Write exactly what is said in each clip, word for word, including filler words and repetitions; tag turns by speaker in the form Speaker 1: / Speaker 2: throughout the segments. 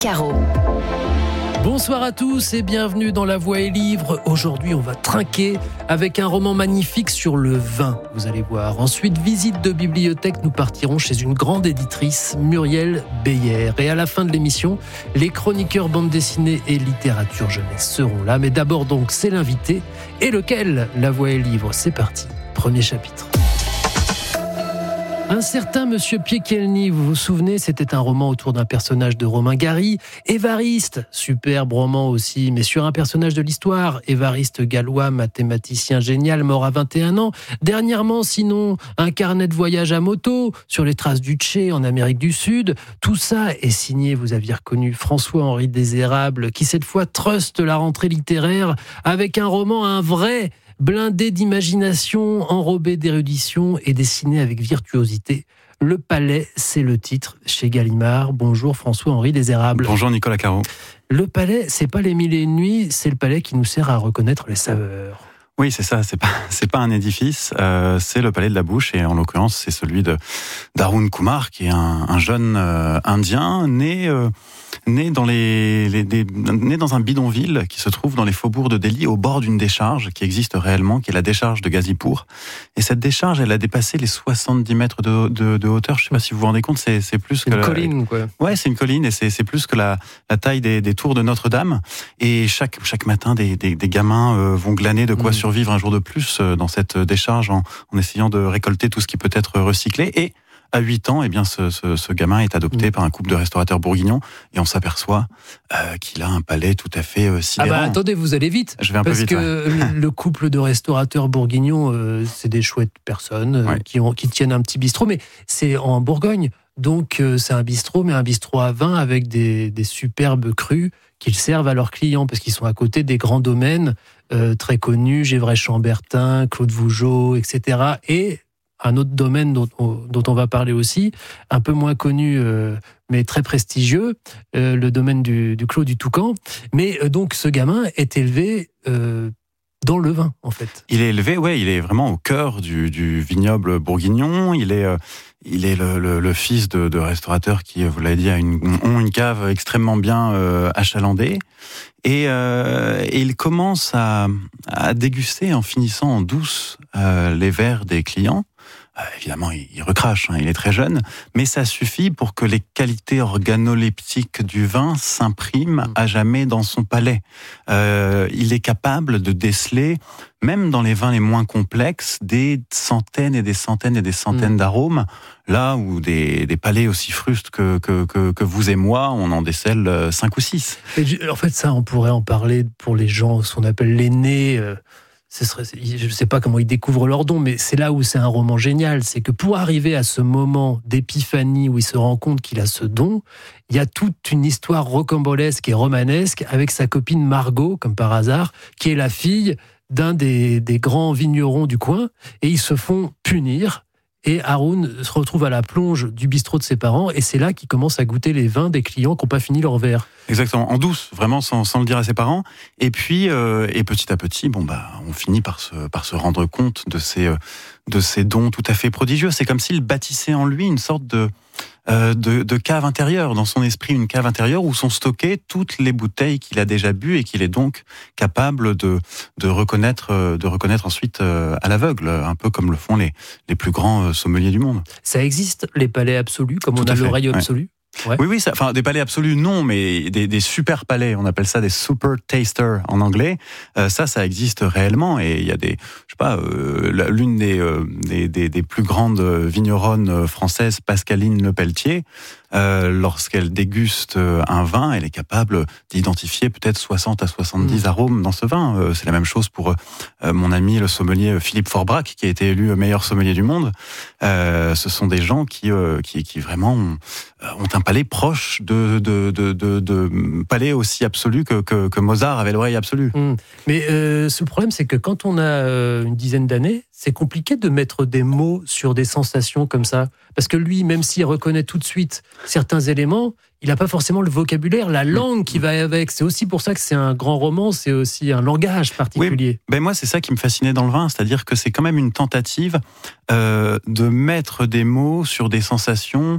Speaker 1: Caro.
Speaker 2: Bonsoir à tous et bienvenue dans La Voix et Livre. Aujourd'hui, on va trinquer avec un roman magnifique sur le vin, vous allez voir. Ensuite, visite de bibliothèque, nous partirons chez une grande éditrice, Muriel Beyer. Et à la fin de l'émission, les chroniqueurs bande dessinée et littérature jeunesse seront là. Mais d'abord donc, c'est l'invité. Et lequel ? La Voix et Livre, c'est parti. Premier chapitre. Un certain Monsieur Piekielny, vous vous souvenez, c'était un roman autour d'un personnage de Romain Gary. Évariste, superbe roman aussi, mais sur un personnage de l'histoire. Évariste gallois, mathématicien génial, mort à vingt et un ans. Dernièrement, sinon, un carnet de voyage à moto, sur les traces du Tché en Amérique du Sud. Tout ça est signé, vous aviez reconnu, François-Henri Désérable, qui cette fois truste la rentrée littéraire avec un roman, un vrai blindé d'imagination, enrobé d'érudition et dessiné avec virtuosité. Le Palais, c'est le titre chez Gallimard. Bonjour François-Henri Désérable.
Speaker 3: Bonjour Nicolas Caro.
Speaker 2: Le Palais, c'est pas les mille et une nuits, c'est le palais qui nous sert à reconnaître les saveurs.
Speaker 3: Oui, c'est ça, c'est pas, c'est pas un édifice, euh, c'est le palais de la bouche, et en l'occurrence, c'est celui de d'Arun Kumar, qui est un, un jeune euh, indien né, euh, né, dans les, les, des, né dans un bidonville qui se trouve dans les faubourgs de Delhi, au bord d'une décharge qui existe réellement, qui est la décharge de Ghazipur. Et cette décharge, elle a dépassé les soixante-dix mètres de, de, de hauteur. Je sais pas si vous vous rendez compte, c'est, c'est plus
Speaker 2: c'est
Speaker 3: que...
Speaker 2: une
Speaker 3: la,
Speaker 2: colline, quoi.
Speaker 3: Ouais, c'est une colline, et c'est, c'est plus que la, la taille des, des tours de Notre-Dame. Et chaque, chaque matin, des, des, des gamins euh, vont glaner de quoi mmh. survivre un jour de plus dans cette décharge en, en essayant de récolter tout ce qui peut être recyclé. Et à huit ans, eh bien, ce, ce, ce gamin est adopté mmh. par un couple de restaurateurs bourguignons, et on s'aperçoit euh, qu'il a un palais tout à fait euh, sidérant.
Speaker 2: Ah bah attendez, vous allez vite.
Speaker 3: Je vais un
Speaker 2: parce
Speaker 3: peu vite.
Speaker 2: que ouais. le couple de restaurateurs bourguignons, euh, c'est des chouettes personnes euh,
Speaker 3: ouais.
Speaker 2: qui, ont, qui tiennent un petit bistrot, mais c'est en Bourgogne. Donc euh, c'est un bistrot, mais un bistrot à vin avec des, des superbes crus qu'ils servent à leurs clients, parce qu'ils sont à côté des grands domaines euh, très connus, Gévray-Chambertin, Claude Vougeot, et cetera. Et un autre domaine dont on, dont on va parler aussi, un peu moins connu, euh, mais très prestigieux, euh, le domaine du, du Clos du Toucan. Mais euh, donc ce gamin est élevé euh, dans le vin, en fait.
Speaker 3: Il est élevé, ouais, il est vraiment au cœur du, du vignoble bourguignon. Il est, euh, il est le, le, le fils de, de restaurateurs qui, vous l'avez dit, a une, ont une cave extrêmement bien euh, achalandée. Et, euh, et il commence à, à déguster en finissant en douce euh, les verres des clients. Euh, évidemment, il, il recrache, hein, il est très jeune, mais ça suffit pour que les qualités organoleptiques du vin s'impriment à jamais dans son palais. Euh, il est capable de déceler, même dans les vins les moins complexes, des centaines et des centaines et des centaines mmh. d'arômes, là où des, des palais aussi frustes que, que, que, que vous et moi, on en décèle cinq ou six.
Speaker 2: Et en fait, ça, on pourrait en parler pour les gens, ce qu'on appelle l'aîné. Euh... Ce serait, je ne sais pas comment ils découvrent leur don, mais c'est là où c'est un roman génial. C'est que pour arriver à ce moment d'épiphanie où il se rend compte qu'il a ce don, il y a toute une histoire rocambolesque et romanesque avec sa copine Margot, comme par hasard, qui est la fille d'un des, des grands vignerons du coin, et ils se font punir. Et Arun se retrouve à la plonge du bistrot de ses parents, et c'est là qu'il commence à goûter les vins des clients qui n'ont pas fini leur verre.
Speaker 3: Exactement, en douce, vraiment sans, sans le dire à ses parents. Et puis, euh, et petit à petit, bon bah, on finit par se, par se rendre compte de ces, de ces dons tout à fait prodigieux. C'est comme s'il bâtissait en lui une sorte de, euh, de, de cave intérieure, dans son esprit, une cave intérieure où sont stockées toutes les bouteilles qu'il a déjà bu et qu'il est donc capable de, de reconnaître, de reconnaître ensuite à l'aveugle, un peu comme le font les, les plus grands sommeliers du monde.
Speaker 2: Ça existe, les palais absolus, comme tout on a l'oreille
Speaker 3: ouais.
Speaker 2: absolue? Ouais.
Speaker 3: Oui, oui, ça, enfin des palais absolus, non, mais des, des super palais, on appelle ça des super tasters en anglais. Euh, ça, ça existe réellement, et il y a des, je sais pas, euh, l'une des, euh, des, des, des plus grandes vigneronnes françaises, Pascaline Lepelletier, euh, lorsqu'elle déguste un vin, elle est capable d'identifier peut-être soixante à soixante-dix mmh. arômes dans ce vin. Euh, c'est la même chose pour euh, mon ami le sommelier Philippe Forbrac, qui a été élu meilleur sommelier du monde. Euh, ce sont des gens qui, euh, qui, qui vraiment ont, ont un palais proche de, de, de, de, de palais aussi absolu que, que, que Mozart avait l'oreille absolue.
Speaker 2: Mmh. Mais euh, le problème, c'est que quand on a euh, une dizaine d'années, c'est compliqué de mettre des mots sur des sensations comme ça. Parce que lui, même s'il reconnaît tout de suite certains éléments, il n'a pas forcément le vocabulaire, la langue qui va avec. C'est aussi pour ça que c'est un grand roman, c'est aussi un langage particulier.
Speaker 3: Oui, ben moi, c'est ça qui me fascinait dans le vin, c'est-à-dire que c'est quand même une tentative euh, de mettre des mots sur des sensations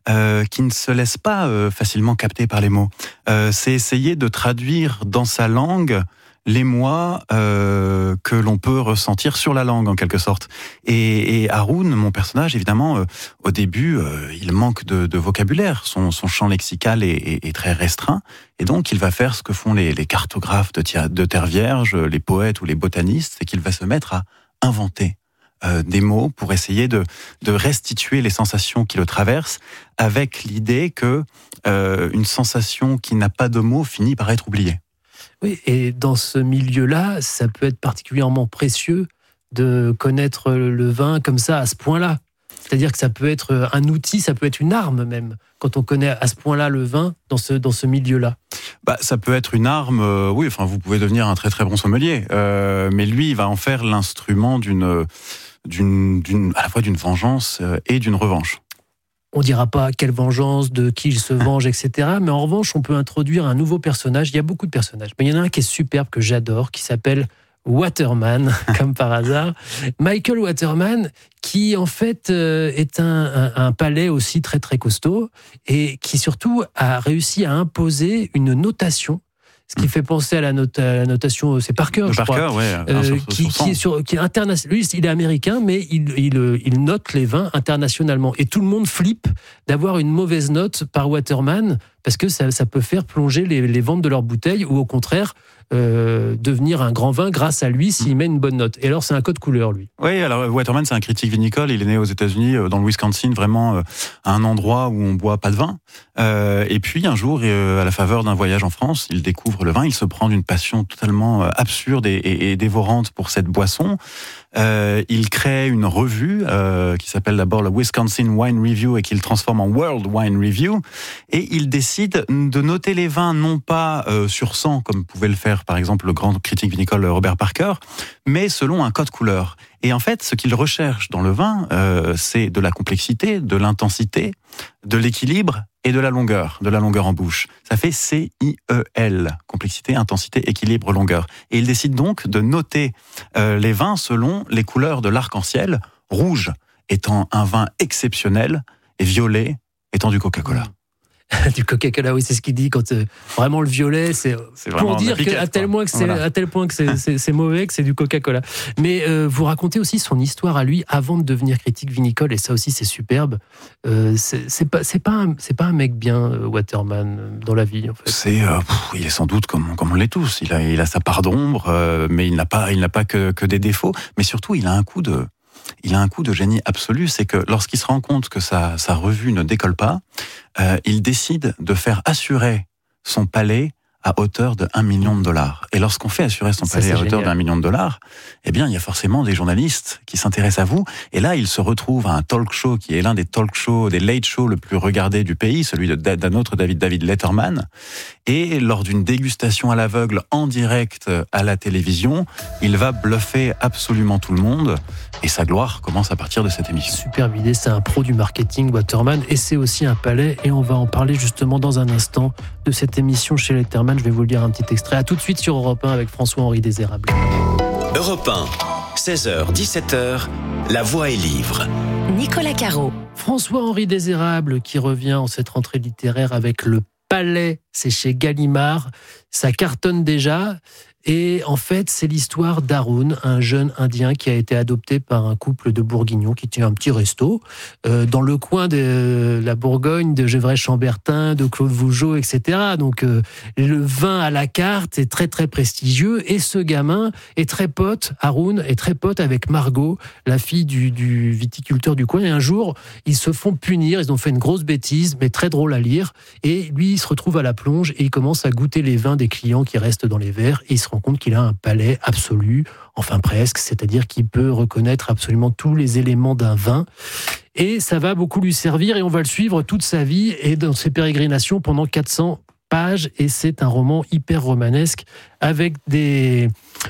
Speaker 3: euh, qui ne se laisse pas euh, facilement capter par les mots. Euh, c'est essayer de traduire dans sa langue l'émoi euh, que l'on peut ressentir sur la langue, en quelque sorte. Et, et Haroun, mon personnage, évidemment, euh, au début, euh, il manque de, de vocabulaire. Son, son champ lexical est, est, est très restreint. Et donc, il va faire ce que font les, les cartographes de, de terre vierge, les poètes ou les botanistes, c'est qu'il va se mettre à inventer euh, des mots pour essayer de, de restituer les sensations qui le traversent, avec l'idée que euh, une sensation qui n'a pas de mots finit par être oubliée.
Speaker 2: Oui, et dans ce milieu-là, ça peut être particulièrement précieux de connaître le vin comme ça, à ce point-là. C'est-à-dire que ça peut être un outil, ça peut être une arme même, quand on connaît à ce point-là le vin dans ce, dans ce milieu-là.
Speaker 3: Bah, ça peut être une arme, euh, oui, enfin, vous pouvez devenir un très très bon sommelier, euh, mais lui, il va en faire l'instrument d'une, d'une, d'une, à la fois d'une vengeance et d'une revanche.
Speaker 2: On ne dira pas quelle vengeance, de qui il se venge, et cetera. Mais en revanche, on peut introduire un nouveau personnage. Il y a beaucoup de personnages. Mais il y en a un qui est superbe, que j'adore, qui s'appelle Waterman, comme par hasard. Michael Waterman, qui en fait euh, est un, un, un palais aussi très très costaud, et qui surtout a réussi à imposer une notation. Ce qui fait penser à la, not- à la notation, c'est Parker, je
Speaker 3: Parker,
Speaker 2: crois,
Speaker 3: ouais,
Speaker 2: euh,
Speaker 3: sur,
Speaker 2: qui,
Speaker 3: sur
Speaker 2: qui est sur, qui est international. Lui, il est américain, mais il, il, il note les vins internationalement. Et tout le monde flippe d'avoir une mauvaise note par Waterman, parce que ça, ça peut faire plonger les, les ventes de leurs bouteilles, ou au contraire, euh, devenir un grand vin grâce à lui s'il met une bonne note. Et alors, c'est un code couleur, lui.
Speaker 3: Oui, alors Waterman, c'est un critique vinicole. Il est né aux États-Unis, dans le Wisconsin, vraiment à un endroit où on boit pas de vin. Euh, et puis, un jour, à la faveur d'un voyage en France, il découvre le vin. Il se prend d'une passion totalement absurde et, et, et dévorante pour cette boisson. Euh, il crée une revue euh, qui s'appelle d'abord le Wisconsin Wine Review et qu'il transforme en World Wine Review. Et il décide de noter les vins non pas euh, sur cent, comme pouvait le faire par exemple le grand critique vinicole Robert Parker, mais selon un code couleur. Et en fait, ce qu'il recherche dans le vin, euh, c'est de la complexité, de l'intensité, de l'équilibre et de la longueur, de la longueur en bouche. Ça fait C I E L, complexité, intensité, équilibre, longueur. Et il décide donc de noter euh, les vins selon les couleurs de l'arc-en-ciel, rouge étant un vin exceptionnel et violet étant du Coca-Cola.
Speaker 2: Du Coca-Cola, oui, c'est ce qu'il dit quand euh, vraiment le violet, c'est, c'est pour dire que, à tel point que c'est, voilà. à tel point que c'est, c'est, c'est mauvais que c'est du Coca-Cola. Mais euh, vous racontez aussi son histoire à lui avant de devenir critique vinicole, et ça aussi c'est superbe. Euh, c'est, c'est pas, c'est pas, un, c'est pas un mec bien, euh, Waterman, dans la vie en fait.
Speaker 3: C'est, euh, pff, il est sans doute comme, comme on l'est tous. Il a, il a sa part d'ombre, euh, mais il n'a pas, il n'a pas que, que des défauts. Mais surtout, il a un coup de Il a un coup de génie absolu, c'est que lorsqu'il se rend compte que sa, sa revue ne décolle pas, euh, il décide de faire assurer son palais à hauteur de un million de dollars. Et lorsqu'on fait assurer son palais à hauteur d'un million de dollars, eh bien, il y a forcément des journalistes qui s'intéressent à vous. Et là, il se retrouve à un talk show qui est l'un des talk shows, des late shows le plus regardé du pays, celui de, d'un autre David, David Letterman. Et lors d'une dégustation à l'aveugle en direct à la télévision, il va bluffer absolument tout le monde. Et sa gloire commence à partir de cette émission.
Speaker 2: Superbe idée, c'est un pro du marketing, Waterman, et c'est aussi un palais. Et on va en parler justement dans un instant de cette émission chez Letterman. Je vais vous lire un petit extrait. À tout de suite sur Europe un avec François-Henri Désérable.
Speaker 1: Europe un, seize heures dix-sept heures, La Voix est livre.
Speaker 4: Nicolas Caro.
Speaker 2: François-Henri Désérable qui revient en cette rentrée littéraire avec Le Palais. C'est chez Gallimard. Ça cartonne déjà. Et en fait, c'est l'histoire d'Haroun, un jeune Indien qui a été adopté par un couple de Bourguignons qui tient un petit resto euh, dans le coin de la Bourgogne, de Gevrey-Chambertin, de Claude Vougeot, et cetera. Donc euh, le vin à la carte est très très prestigieux. Et ce gamin est très pote, Haroun est très pote avec Margot, la fille du, du viticulteur du coin. Et un jour, ils se font punir. Ils ont fait une grosse bêtise, mais très drôle à lire. Et lui, il se retrouve à la plonge et il commence à goûter les vins des clients qui restent dans les verres. Et il se rend compte qu'il a un palais absolu, enfin presque, c'est-à-dire qu'il peut reconnaître absolument tous les éléments d'un vin. Et ça va beaucoup lui servir et on va le suivre toute sa vie et dans ses pérégrinations pendant quatre cents pages. Et c'est un roman hyper romanesque avec des,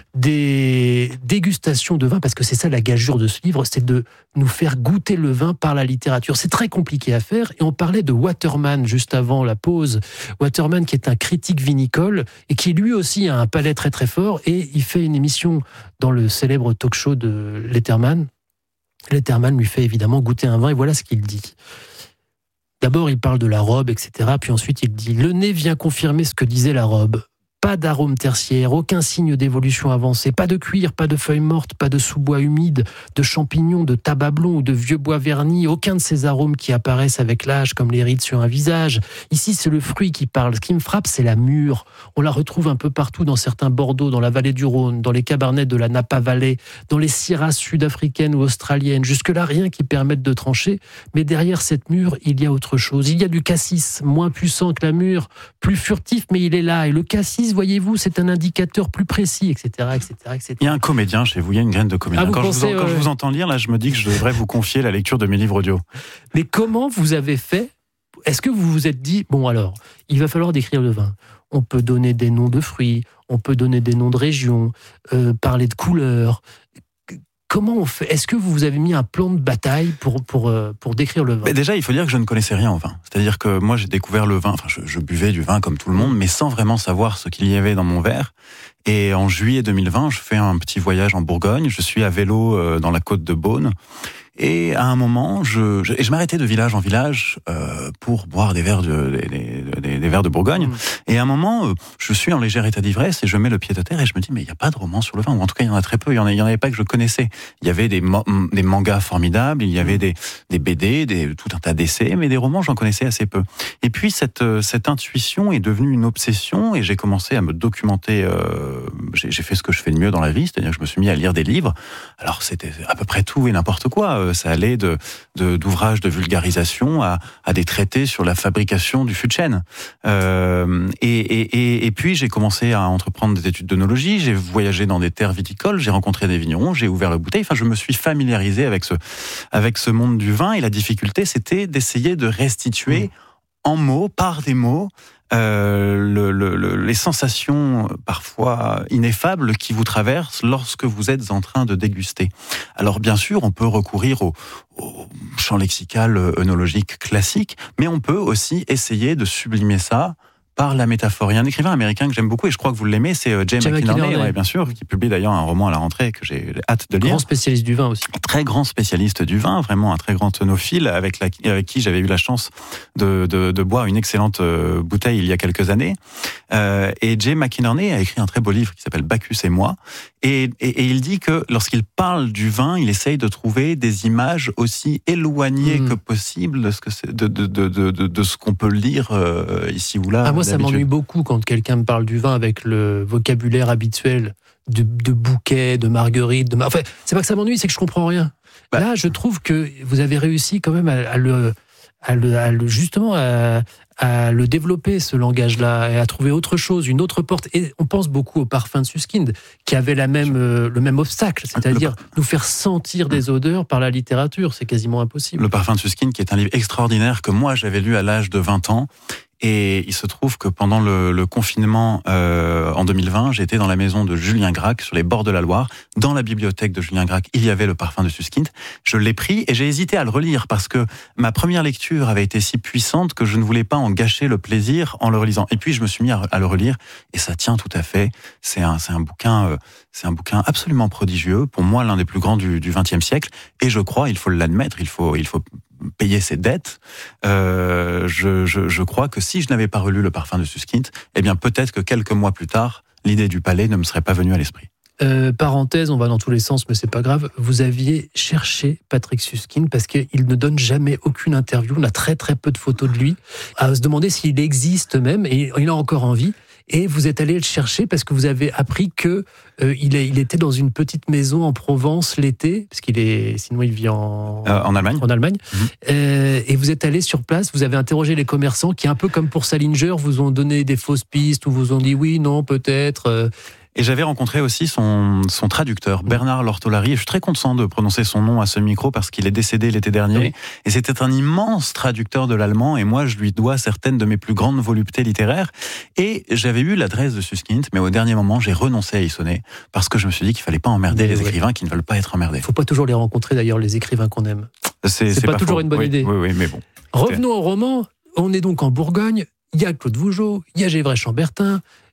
Speaker 2: des dégustations de vin, parce que c'est ça la gageure de ce livre, c'est de nous faire goûter le vin par la littérature. C'est très compliqué à faire et on parlait de Waterman juste avant la pause. Waterman qui est un critique vinicole et qui lui aussi a un palais très très fort et il fait une émission dans le célèbre talk show de Letterman. Letterman lui fait évidemment goûter un vin et voilà ce qu'il dit. D'abord, il parle de la robe, et cetera. Puis ensuite, il dit « Le nez vient confirmer ce que disait la robe. Pas d'arôme tertiaire, aucun signe d'évolution avancée, pas de cuir, pas de feuilles mortes, pas de sous-bois humide, de champignons, de tabac blond ou de vieux bois vernis, aucun de ces arômes qui apparaissent avec l'âge comme les rides sur un visage. Ici, c'est le fruit qui parle. Ce qui me frappe, c'est la mûre. On la retrouve un peu partout dans certains Bordeaux, dans la vallée du Rhône, dans les cabernets de la Napa Valley, dans les syrahs sud-africaines ou australiennes. Jusque-là, rien qui permette de trancher. Mais derrière cette mûre, il y a autre chose. Il y a du cassis, moins puissant que la mûre, plus furtif, mais il est là. Et le cassis, voyez-vous, c'est un indicateur plus précis, et cetera, et cetera, et cetera.
Speaker 3: Il y a un comédien chez vous, il y a une graine de comédien.
Speaker 2: Ah,
Speaker 3: quand,
Speaker 2: pensez,
Speaker 3: je vous, quand
Speaker 2: euh...
Speaker 3: je vous entends lire, là, je me dis que je devrais vous confier la lecture de mes livres audio.
Speaker 2: Mais comment vous avez fait ? Est-ce que vous vous êtes dit, bon alors, il va falloir décrire le vin. On peut donner des noms de fruits, on peut donner des noms de régions, euh, parler de couleurs. Comment on fait ? Est-ce que vous avez mis un plan de bataille pour, pour, pour décrire le vin ?
Speaker 3: Mais déjà, il faut dire que je ne connaissais rien au vin. C'est-à-dire que moi, j'ai découvert le vin, enfin, je, je buvais du vin comme tout le monde, mais sans vraiment savoir ce qu'il y avait dans mon verre. Et en juillet deux mille vingt, je fais un petit voyage en Bourgogne. Je suis à vélo dans la côte de Beaune. Et à un moment, je, je, et je m'arrêtais de village en village euh, pour boire des verres de, des, des, des verres de Bourgogne. Mmh. Et à un moment, euh, je suis en léger état d'ivresse et je mets le pied à terre et je me dis, mais il n'y a pas de roman sur le vin. Ou en tout cas, il y en a très peu. Il y en, a, il y en avait pas que je connaissais. Il y avait des, mo- des mangas formidables, il y avait des, des B D, des, tout un tas d'essais, mais des romans, j'en connaissais assez peu. Et puis, cette, cette intuition est devenue une obsession et j'ai commencé à me documenter. Euh, j'ai, j'ai fait ce que je fais de mieux dans la vie, c'est-à-dire que je me suis mis à lire des livres. Alors, c'était à peu près tout et n'importe quoi. Ça allait de, de, d'ouvrages de vulgarisation à, à des traités sur la fabrication du fût de chêne. Euh, et, et, et puis, j'ai commencé à entreprendre des études d'œnologie, j'ai voyagé dans des terres viticoles, j'ai rencontré des vignerons, j'ai ouvert le bouteille. Enfin, je me suis familiarisé avec ce, avec ce monde du vin. Et la difficulté, c'était d'essayer de restituer mmh. en mots, par des mots, Euh, le, le, le, les sensations parfois ineffables qui vous traversent lorsque vous êtes en train de déguster. Alors bien sûr, on peut recourir au, au champ lexical œnologique classique, mais on peut aussi essayer de sublimer ça par la métaphore. Il y a un écrivain américain que j'aime beaucoup et je crois que vous l'aimez, c'est Jay McInerney, ouais, bien sûr, qui publie d'ailleurs un roman à la rentrée que j'ai hâte de lire.
Speaker 2: Grand spécialiste du vin aussi.
Speaker 3: Très grand spécialiste du vin, vraiment un très grand œnophile avec, la, avec qui j'avais eu la chance de, de, de boire une excellente bouteille il y a quelques années. Euh, et Jay McInerney a écrit un très beau livre qui s'appelle Bacchus et moi. Et, et, et il dit que lorsqu'il parle du vin, il essaye de trouver des images aussi éloignées mmh. que possible de ce, que c'est, de, de, de, de, de, de ce qu'on peut lire euh, ici ou là.
Speaker 2: Ah, moi, ça m'ennuie beaucoup quand quelqu'un me parle du vin avec le vocabulaire habituel de, de bouquet, de marguerite. De mar... Enfin, c'est pas que ça m'ennuie, c'est que je comprends rien. Bah, Là, je trouve que vous avez réussi quand même à, à, le, à, le, à le justement à, à le développer, ce langage-là, et à trouver autre chose, une autre porte. Et on pense beaucoup au parfum de Suskind, qui avait la même, euh, le même obstacle, c'est-à-dire le... nous faire sentir des odeurs par la littérature. C'est quasiment impossible.
Speaker 3: Le parfum de Suskind, qui est un livre extraordinaire que moi, j'avais lu à l'âge de vingt ans. Et il se trouve que pendant le, le confinement euh, en deux mille vingt, j'étais dans la maison de Julien Gracq, sur les bords de la Loire. Dans la bibliothèque de Julien Gracq, il y avait le parfum de Suskind. Je l'ai pris et j'ai hésité à le relire parce que ma première lecture avait été si puissante que je ne voulais pas en gâcher le plaisir en le relisant. Et puis je me suis mis à, à le relire et ça tient tout à fait. C'est un, c'est un bouquin, euh, c'est un bouquin absolument prodigieux. Pour moi, l'un des plus grands du, du vingtième siècle. Et je crois, il faut l'admettre, il faut, il faut payer ses dettes. Euh, je, je, je crois que si je n'avais pas relu le parfum de Suskind, eh bien peut-être que quelques mois plus tard, l'idée du palais ne me serait pas venue à l'esprit.
Speaker 2: Euh, parenthèse, on va dans tous les sens, mais c'est pas grave. Vous aviez cherché Patrick Suskind parce qu'il ne donne jamais aucune interview. On a très très peu de photos de lui. À se demander s'il existe même, et il a encore envie. Et vous êtes allé le chercher parce que vous avez appris que euh, il, est, il était dans une petite maison en Provence l'été, parce qu'il est, sinon il vit en
Speaker 3: euh, en Allemagne.
Speaker 2: En Allemagne.
Speaker 3: Mmh.
Speaker 2: Euh, et vous êtes allé sur place, vous avez interrogé les commerçants qui, un peu comme pour Salinger, vous ont donné des fausses pistes ou vous ont dit oui, non, peut-être. Euh,
Speaker 3: Et j'avais rencontré aussi son, son traducteur, Bernard Lortolari, et je suis très content de prononcer son nom à ce micro parce qu'il est décédé l'été dernier. Oui. Et c'était un immense traducteur de l'allemand, et moi je lui dois certaines de mes plus grandes voluptés littéraires. Et j'avais eu l'adresse de Suskind, mais au dernier moment j'ai renoncé à y sonner parce que je me suis dit qu'il fallait pas emmerder mais les oui. écrivains qui ne veulent pas être emmerdés.
Speaker 2: Il faut pas toujours les rencontrer d'ailleurs, les écrivains qu'on aime.
Speaker 3: C'est,
Speaker 2: c'est, c'est pas, pas toujours
Speaker 3: faux.
Speaker 2: une bonne
Speaker 3: oui,
Speaker 2: idée.
Speaker 3: Oui, oui, mais bon.
Speaker 2: Revenons au roman. On est donc en Bourgogne. Il y a Claude Vougeot, il y a Gévray Chambertin.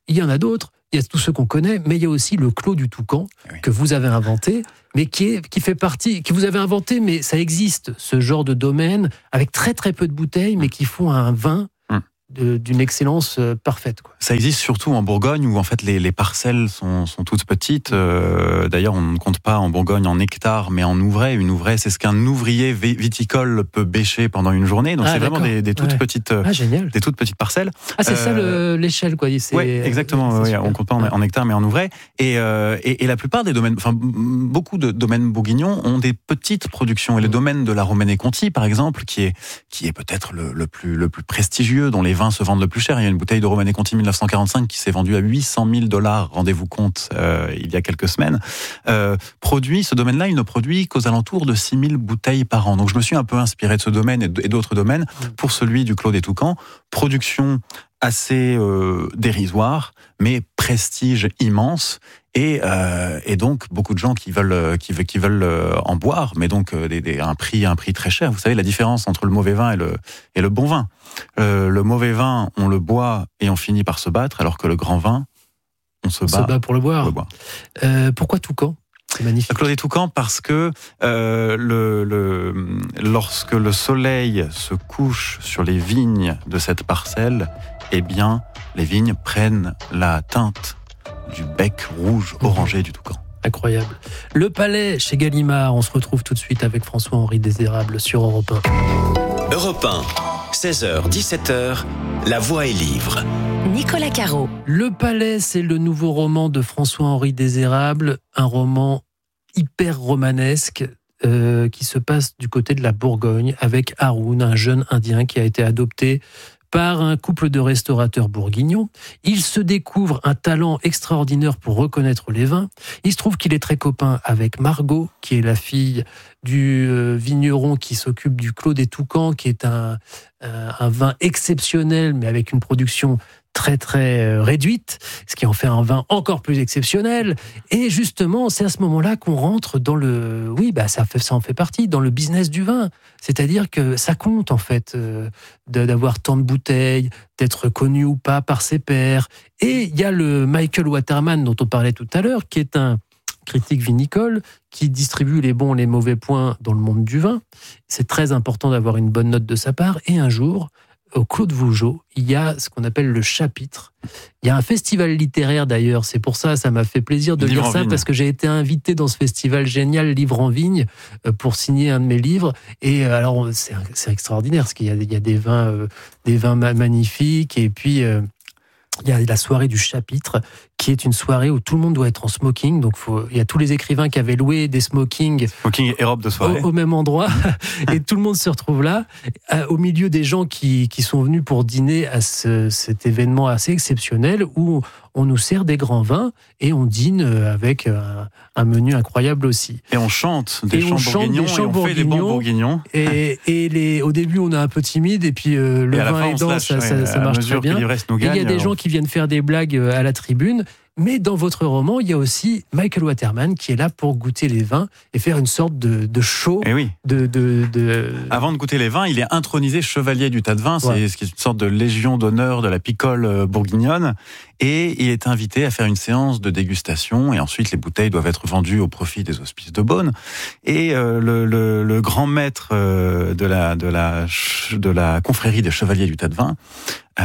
Speaker 2: il y en a d'autres. Il y a tous ceux qu'on connaît, mais il y a aussi le Clos du Toucan oui. que vous avez inventé, mais qui, est, qui fait partie, que vous avez inventé, mais ça existe, ce genre de domaine, avec très très peu de bouteilles, mais qui font un vin de, d'une excellence parfaite, quoi.
Speaker 3: Ça existe surtout en Bourgogne où en fait les, les parcelles sont, sont toutes petites. Euh, d'ailleurs, on ne compte pas en Bourgogne en hectares, mais en ouvrets. Une ouvraie, c'est ce qu'un ouvrier viticole peut bêcher pendant une journée. Donc ah, c'est d'accord. vraiment des, des toutes ouais. petites,
Speaker 2: ah, génial.
Speaker 3: des toutes petites parcelles.
Speaker 2: Ah, c'est euh, ça le, l'échelle, quoi. C'est,
Speaker 3: oui, exactement. Ouais, on ne compte pas en, en hectares, mais en ouvrais. Et, euh, et, et la plupart des domaines, enfin beaucoup de domaines bourguignons ont des petites productions. Et le domaine de la Romanée-Conti, par exemple, qui est qui est peut-être le, le plus le plus prestigieux, dont les vins se vendent le plus cher. Il y a une bouteille de Romanée-Conti mille neuf cent quarante-cinq qui s'est vendue à huit cent mille dollars, rendez-vous compte, euh, il y a quelques semaines. Euh, produit, ce domaine-là, il ne produit qu'aux alentours de six mille bouteilles par an. Donc je me suis un peu inspiré de ce domaine et d'autres domaines pour celui du Clos des Toucans. Production assez euh, dérisoire, mais prestige immense. Et, euh, et donc beaucoup de gens qui veulent qui veulent qui veulent en boire, mais donc des, des, un prix un prix très cher. Vous savez la différence entre le mauvais vin et le et le bon vin. Euh, le mauvais vin, on le boit et on finit par se battre, alors que le grand vin, on se,
Speaker 2: on
Speaker 3: bat,
Speaker 2: se bat pour le boire.
Speaker 3: Pour le boire.
Speaker 2: Euh, pourquoi Toucan ? C'est magnifique.
Speaker 3: Le Clos des Toucans parce que euh, le, le lorsque le soleil se couche sur les vignes de cette parcelle, eh bien les vignes prennent la teinte du bec rouge orangé mmh. du toucan.
Speaker 2: Incroyable. Le Palais chez Gallimard, on se retrouve tout de suite avec François-Henri Désérable sur Europe un.
Speaker 1: Europe un, seize heures dix-sept heures, La Voix est livre.
Speaker 4: Nicolas Caro.
Speaker 2: Le Palais, c'est le nouveau roman de François-Henri Désérable, un roman hyper romanesque euh, qui se passe du côté de la Bourgogne avec Haroun, un jeune Indien qui a été adopté par un couple de restaurateurs bourguignons. Il se découvre un talent extraordinaire pour reconnaître les vins. Il se trouve qu'il est très copain avec Margot, qui est la fille du vigneron qui s'occupe du Clos des Toucans, qui est un, un, un vin exceptionnel, mais avec une production très très réduite, ce qui en fait un vin encore plus exceptionnel. Et justement, c'est à ce moment-là qu'on rentre dans le... Oui, bah ça, fait, ça en fait partie, dans le business du vin. C'est-à-dire que ça compte, en fait, euh, d'avoir tant de bouteilles, d'être connu ou pas par ses pairs. Et il y a le Michael Waterman, dont on parlait tout à l'heure, qui est un critique vinicole, qui distribue les bons et les mauvais points dans le monde du vin. C'est très important d'avoir une bonne note de sa part. Et un jour, au Clos de Vougeot, il y a ce qu'on appelle le chapitre. Il y a un festival littéraire d'ailleurs, c'est pour ça, ça m'a fait plaisir de
Speaker 3: Livre
Speaker 2: lire ça, vigne. Parce que j'ai été invité dans ce festival génial Livre en Vigne pour signer un de mes livres. Et alors, c'est, c'est extraordinaire, parce qu'il y a, il y a des vins, euh, des vins magnifiques, et puis... Euh, il y a la soirée du chapitre, qui est une soirée où tout le monde doit être en smoking. Donc, faut, il y a tous les écrivains qui avaient loué des smokings,
Speaker 3: smoking et robe de soirée.
Speaker 2: Au, au même endroit. Et tout le monde se retrouve là, au milieu des gens qui, qui sont venus pour dîner à ce, cet événement assez exceptionnel où on nous sert des grands vins et on dîne avec un, un menu incroyable aussi.
Speaker 3: Et on chante des
Speaker 2: et
Speaker 3: chants
Speaker 2: on chante
Speaker 3: bourguignons
Speaker 2: des chants
Speaker 3: et on
Speaker 2: bourguignons,
Speaker 3: fait des bons bourguignons.
Speaker 2: Et, et les, au début, on est un peu timide et puis euh, le vin aidant, ça, ça, ça marche très bien. Et il y a des gens qui viennent faire des blagues à la tribune. Mais dans votre roman, il y a aussi Michael Waterman qui est là pour goûter les vins et faire une sorte de, de show.
Speaker 3: Et oui.
Speaker 2: De, de, de...
Speaker 3: Avant de goûter les vins, il est intronisé chevalier du tas de vin. Ouais. C'est une sorte de légion d'honneur de la picole bourguignonne. Et il est invité à faire une séance de dégustation. Et ensuite, les bouteilles doivent être vendues au profit des hospices de Beaune. Et euh, le, le, le grand maître euh, de, la, de, la, de la confrérie des chevaliers du tas de vin euh,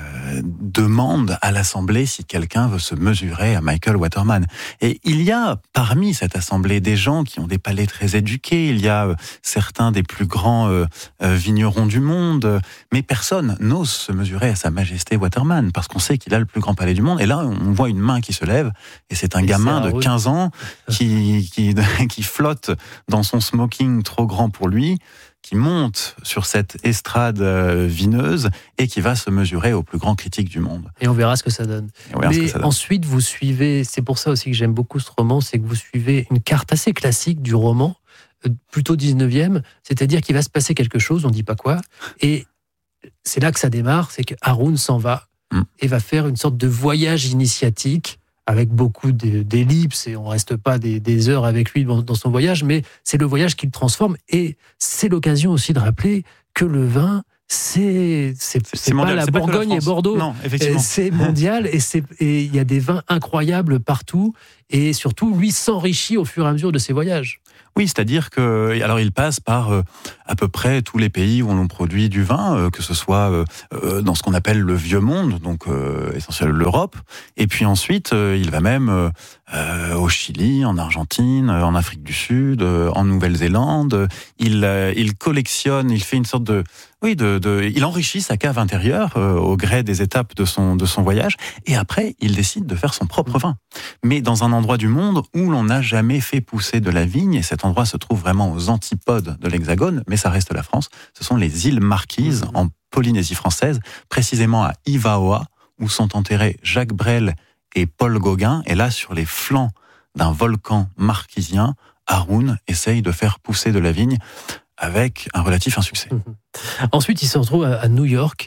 Speaker 3: demande à l'Assemblée si quelqu'un veut se mesurer à Michael Waterman. Et il y a parmi cette Assemblée des gens qui ont des palais très éduqués, il y a euh, certains des plus grands euh, euh, vignerons du monde, mais personne n'ose se mesurer à Sa Majesté Waterman, parce qu'on sait qu'il a le plus grand palais du monde. Et là, on voit une main qui se lève, et c'est un et gamin de quinze ans qui, qui, qui flotte dans son smoking trop grand pour lui, qui monte sur cette estrade vineuse et qui va se mesurer au plus grand critique du monde.
Speaker 2: Et on verra ce que ça donne. Mais ça donne. Ensuite, vous suivez, c'est pour ça aussi que j'aime beaucoup ce roman, c'est que vous suivez une carte assez classique du roman, plutôt dix-neuvième, c'est-à-dire qu'il va se passer quelque chose, on ne dit pas quoi, et c'est là que ça démarre, c'est que Haroun s'en va mm. et va faire une sorte de voyage initiatique avec beaucoup d'ellipses, et on ne reste pas des, des heures avec lui dans, dans son voyage, mais c'est le voyage qui le transforme, et c'est l'occasion aussi de rappeler que le vin, c'est c'est, c'est, c'est pas
Speaker 3: mondial,
Speaker 2: la
Speaker 3: c'est
Speaker 2: Bourgogne
Speaker 3: pas
Speaker 2: et Bordeaux.
Speaker 3: Non, effectivement.
Speaker 2: C'est mondial et c'est et il y a des vins incroyables partout et surtout lui s'enrichit au fur et à mesure de ses voyages.
Speaker 3: Oui, c'est-à-dire que alors il passe par euh, à peu près tous les pays où l'on produit du vin, euh, que ce soit euh, euh, dans ce qu'on appelle le vieux monde, donc euh, essentiellement l'Europe, et puis ensuite euh, il va même euh, euh, au Chili, en Argentine, euh, en Afrique du Sud, euh, en Nouvelle-Zélande. Il euh, il collectionne, il fait une sorte de oui de, de il enrichit sa cave intérieure euh, au gré des étapes de son de son voyage, et après il décide de faire son propre vin, mais dans un endroit du monde où l'on n'a jamais fait pousser de la vigne, et cet endroit se trouve vraiment aux antipodes de l'Hexagone, mais ça reste la France. Ce sont les îles Marquises, en Polynésie française, précisément à Ivaoa, où sont enterrés Jacques Brel et Paul Gauguin. Et là, sur les flancs d'un volcan marquisien, Haroun essaye de faire pousser de la vigne avec un relatif insuccès.
Speaker 2: Mmh. Ensuite, il se retrouve à New York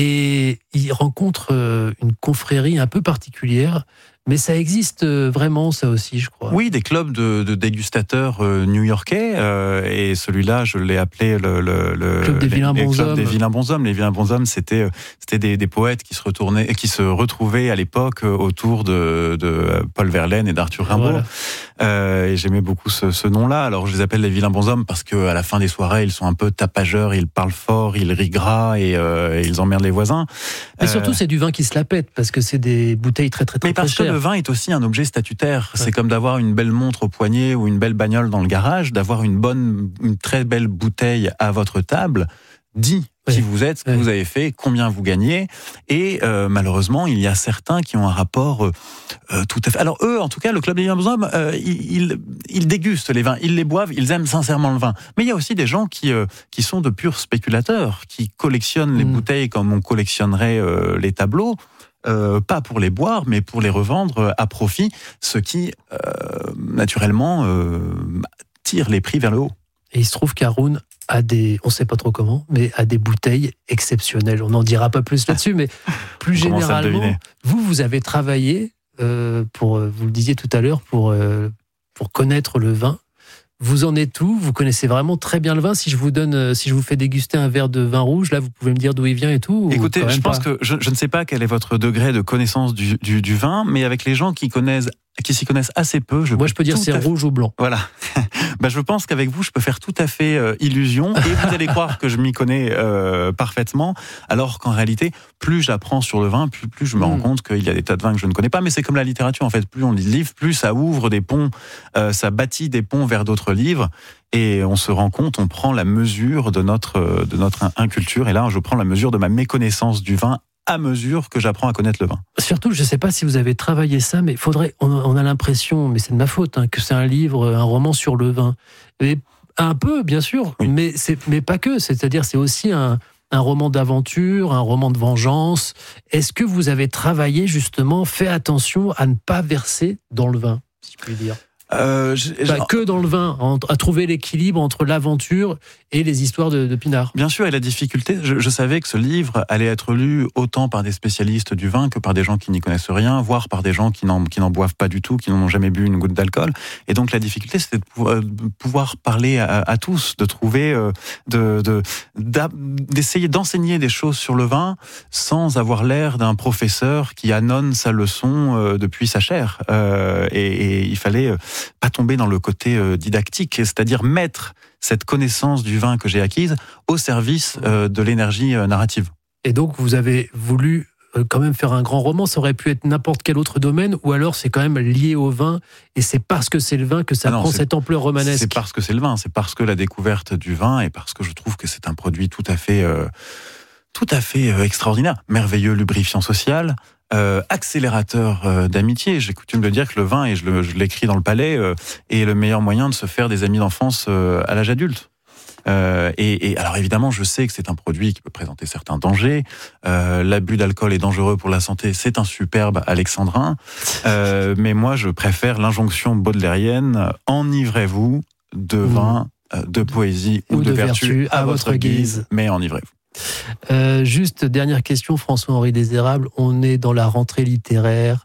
Speaker 2: et il rencontre une confrérie un peu particulière. Mais ça existe vraiment, ça aussi, je crois.
Speaker 3: Oui, des clubs de, de dégustateurs euh, new-yorkais, euh, et celui-là, je l'ai appelé le, le, le
Speaker 2: club des
Speaker 3: les,
Speaker 2: vilains
Speaker 3: les
Speaker 2: bonshommes.
Speaker 3: Des vilains bonshommes. Les vilains bonshommes, c'était c'était des, des poètes qui se retournaient, qui se retrouvaient à l'époque autour de, de Paul Verlaine et d'Arthur Rimbaud. Voilà. Euh, et j'aimais beaucoup ce, ce nom-là. Alors je les appelle les vilains bonshommes parce que à la fin des soirées, ils sont un peu tapageurs, ils parlent fort, ils rient gras et, euh, et ils emmerdent les voisins.
Speaker 2: Mais surtout, euh, c'est du vin qui se la pète parce que c'est des bouteilles très très très,
Speaker 3: mais
Speaker 2: très
Speaker 3: parce
Speaker 2: chères.
Speaker 3: Que le vin est aussi un objet statutaire.
Speaker 2: Ouais.
Speaker 3: C'est comme d'avoir une belle montre au poignet ou une belle bagnole dans le garage, d'avoir une bonne, une très belle bouteille à votre table. Dit qui ouais. vous êtes, ce que ouais. vous avez fait, combien vous gagnez. Et euh, malheureusement, il y a certains qui ont un rapport euh, tout à fait... Alors eux, en tout cas, le Club des vilains bonshommes, euh, ils, ils dégustent les vins, ils les boivent, ils aiment sincèrement le vin. Mais il y a aussi des gens qui, euh, qui sont de purs spéculateurs, qui collectionnent les mmh. bouteilles comme on collectionnerait euh, les tableaux. Euh, pas pour les boire, mais pour les revendre à profit, ce qui, euh, naturellement, euh, tire les prix vers le haut.
Speaker 2: Et il se trouve qu'Haroun a des, on ne sait pas trop comment, mais a des bouteilles exceptionnelles. On n'en dira pas plus là-dessus, mais plus généralement, vous, vous avez travaillé, euh, pour, vous le disiez tout à l'heure, pour, euh, pour connaître le vin. Vous en êtes où ? Vous connaissez vraiment très bien le vin. Si je vous donne, si je vous fais déguster un verre de vin rouge, là, vous pouvez me dire d'où il vient et tout.
Speaker 3: Écoutez, je pense pas. que je, je ne sais pas quel est votre degré de connaissance du, du, du vin, mais avec les gens qui connaissent, qui s'y connaissent assez peu, je
Speaker 2: moi, je peux dire c'est fait... rouge ou blanc.
Speaker 3: Voilà. Bah, je pense qu'avec vous, je peux faire tout à fait euh, illusion, et vous allez croire que je m'y connais euh, parfaitement, alors qu'en réalité, plus j'apprends sur le vin, plus, plus je me mmh. rends compte qu'il y a des tas de vins que je ne connais pas. Mais c'est comme la littérature, en fait. Plus on lit de livres, plus ça ouvre des ponts, euh, ça bâtit des ponts vers d'autres livres. Et on se rend compte, on prend la mesure de notre, de notre inculture. Et là, je prends la mesure de ma méconnaissance du vin à mesure que j'apprends à connaître le vin.
Speaker 2: Surtout, je ne sais pas si vous avez travaillé ça, mais faudrait. On, on a l'impression, mais c'est de ma faute, hein, que c'est un livre, un roman sur le vin. Et un peu, bien sûr, oui. mais, c'est, mais pas que. C'est-à-dire, c'est aussi un, un roman d'aventure, un roman de vengeance. Est-ce que vous avez travaillé, justement, fait attention à ne pas verser dans le vin, si je puis dire ?
Speaker 3: Euh, je,
Speaker 2: Pas je... que dans le vin, à trouver l'équilibre entre l'aventure et les histoires de, de Pinard.
Speaker 3: Bien sûr, et la difficulté, je, je savais que ce livre allait être lu autant par des spécialistes du vin que par des gens qui n'y connaissent rien, voire par des gens qui n'en, qui n'en boivent pas du tout, qui n'ont jamais bu une goutte d'alcool. Et donc la difficulté, c'était de pouvoir, de pouvoir parler à, à tous, de trouver, de, de, d'essayer d'enseigner des choses sur le vin sans avoir l'air d'un professeur qui annonce sa leçon depuis sa chaire. Euh, et, et il fallait pas tomber dans le côté euh, didactique, c'est-à-dire mettre cette connaissance du vin que j'ai acquise au service euh, de l'énergie euh, narrative.
Speaker 2: Et donc vous avez voulu euh, quand même faire un grand roman, ça aurait pu être n'importe quel autre domaine, ou alors c'est quand même lié au vin, et c'est parce que c'est le vin que ça ah non, prend cette ampleur romanesque.
Speaker 3: C'est parce que c'est le vin, c'est parce que la découverte du vin, et parce que je trouve que c'est un produit tout à fait, euh, tout à fait euh, extraordinaire, merveilleux lubrifiant social, Euh, accélérateur euh, d'amitié. J'ai coutume de dire que le vin, et je, le, je l'écris dans le palais, euh, est le meilleur moyen de se faire des amis d'enfance euh, à l'âge adulte. Euh, et, et alors évidemment, je sais que c'est un produit qui peut présenter certains dangers. Euh, l'abus d'alcool est dangereux pour la santé. C'est un superbe alexandrin. Euh, mais moi, je préfère l'injonction baudelairienne. Enivrez-vous de vin, euh, de poésie ou, ou de, de vertu, vertu à, à votre guise, guise, mais enivrez-vous.
Speaker 2: Euh, juste dernière question, François-Henri Désérable, on est dans la rentrée littéraire,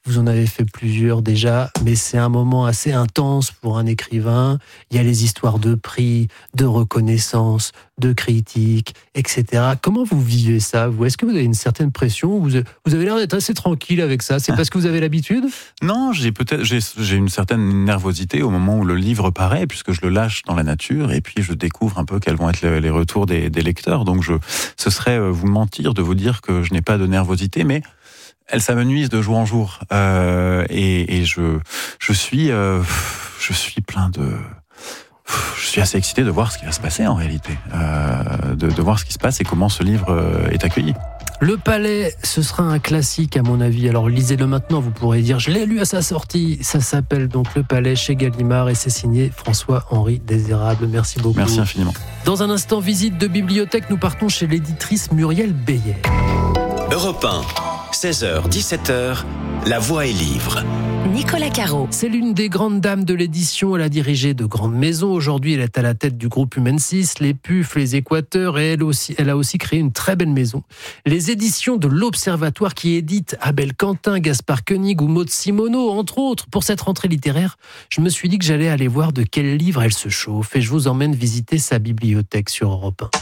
Speaker 2: Vous en avez fait plusieurs déjà, mais c'est un moment assez intense pour un écrivain. Il y a les histoires de prix, de reconnaissance, de critiques, et cetera. Comment vous vivez ça, vous ? Est-ce que vous avez une certaine pression ? Vous vous avez l'air d'être assez tranquille avec ça. C'est parce que vous avez l'habitude ?
Speaker 3: Non, j'ai peut-être j'ai, j'ai une certaine nervosité au moment où le livre paraît, puisque je le lâche dans la nature et puis je découvre un peu quels vont être les, les retours des, des lecteurs. Donc je, ce serait vous mentir de vous dire que je n'ai pas de nervosité, mais elle s'amenuise de jour en jour, euh, et, et je, je suis, euh, je suis plein de, je suis assez excité de voir ce qui va se passer en réalité, euh, de, de voir ce qui se passe et comment ce livre est accueilli.
Speaker 2: Le Palais, ce sera un classique à mon avis. Alors lisez-le maintenant, vous pourrez dire je l'ai lu à sa sortie. Ça s'appelle donc Le Palais chez Gallimard et c'est signé François-Henri Désérable. Merci beaucoup.
Speaker 3: Merci infiniment.
Speaker 2: Dans un instant, visite de bibliothèque, nous partons chez l'éditrice Muriel Beyer.
Speaker 1: Europe un, seize heures dix-sept heures, La Voix est livre.
Speaker 4: Nicolas Caro.
Speaker 2: C'est l'une des grandes dames de l'édition. Elle a dirigé de grandes maisons. Aujourd'hui, elle est à la tête du groupe Humensis, les Puf, les Équateurs, et elle, aussi, elle a aussi créé une très belle maison. Les éditions de l'Observatoire qui éditent Abel Quentin, Gaspard Koenig ou Maud Simoneau, entre autres. Pour cette rentrée littéraire, je me suis dit que j'allais aller voir de quel livre elle se chauffe et je vous emmène visiter sa bibliothèque sur Europe un.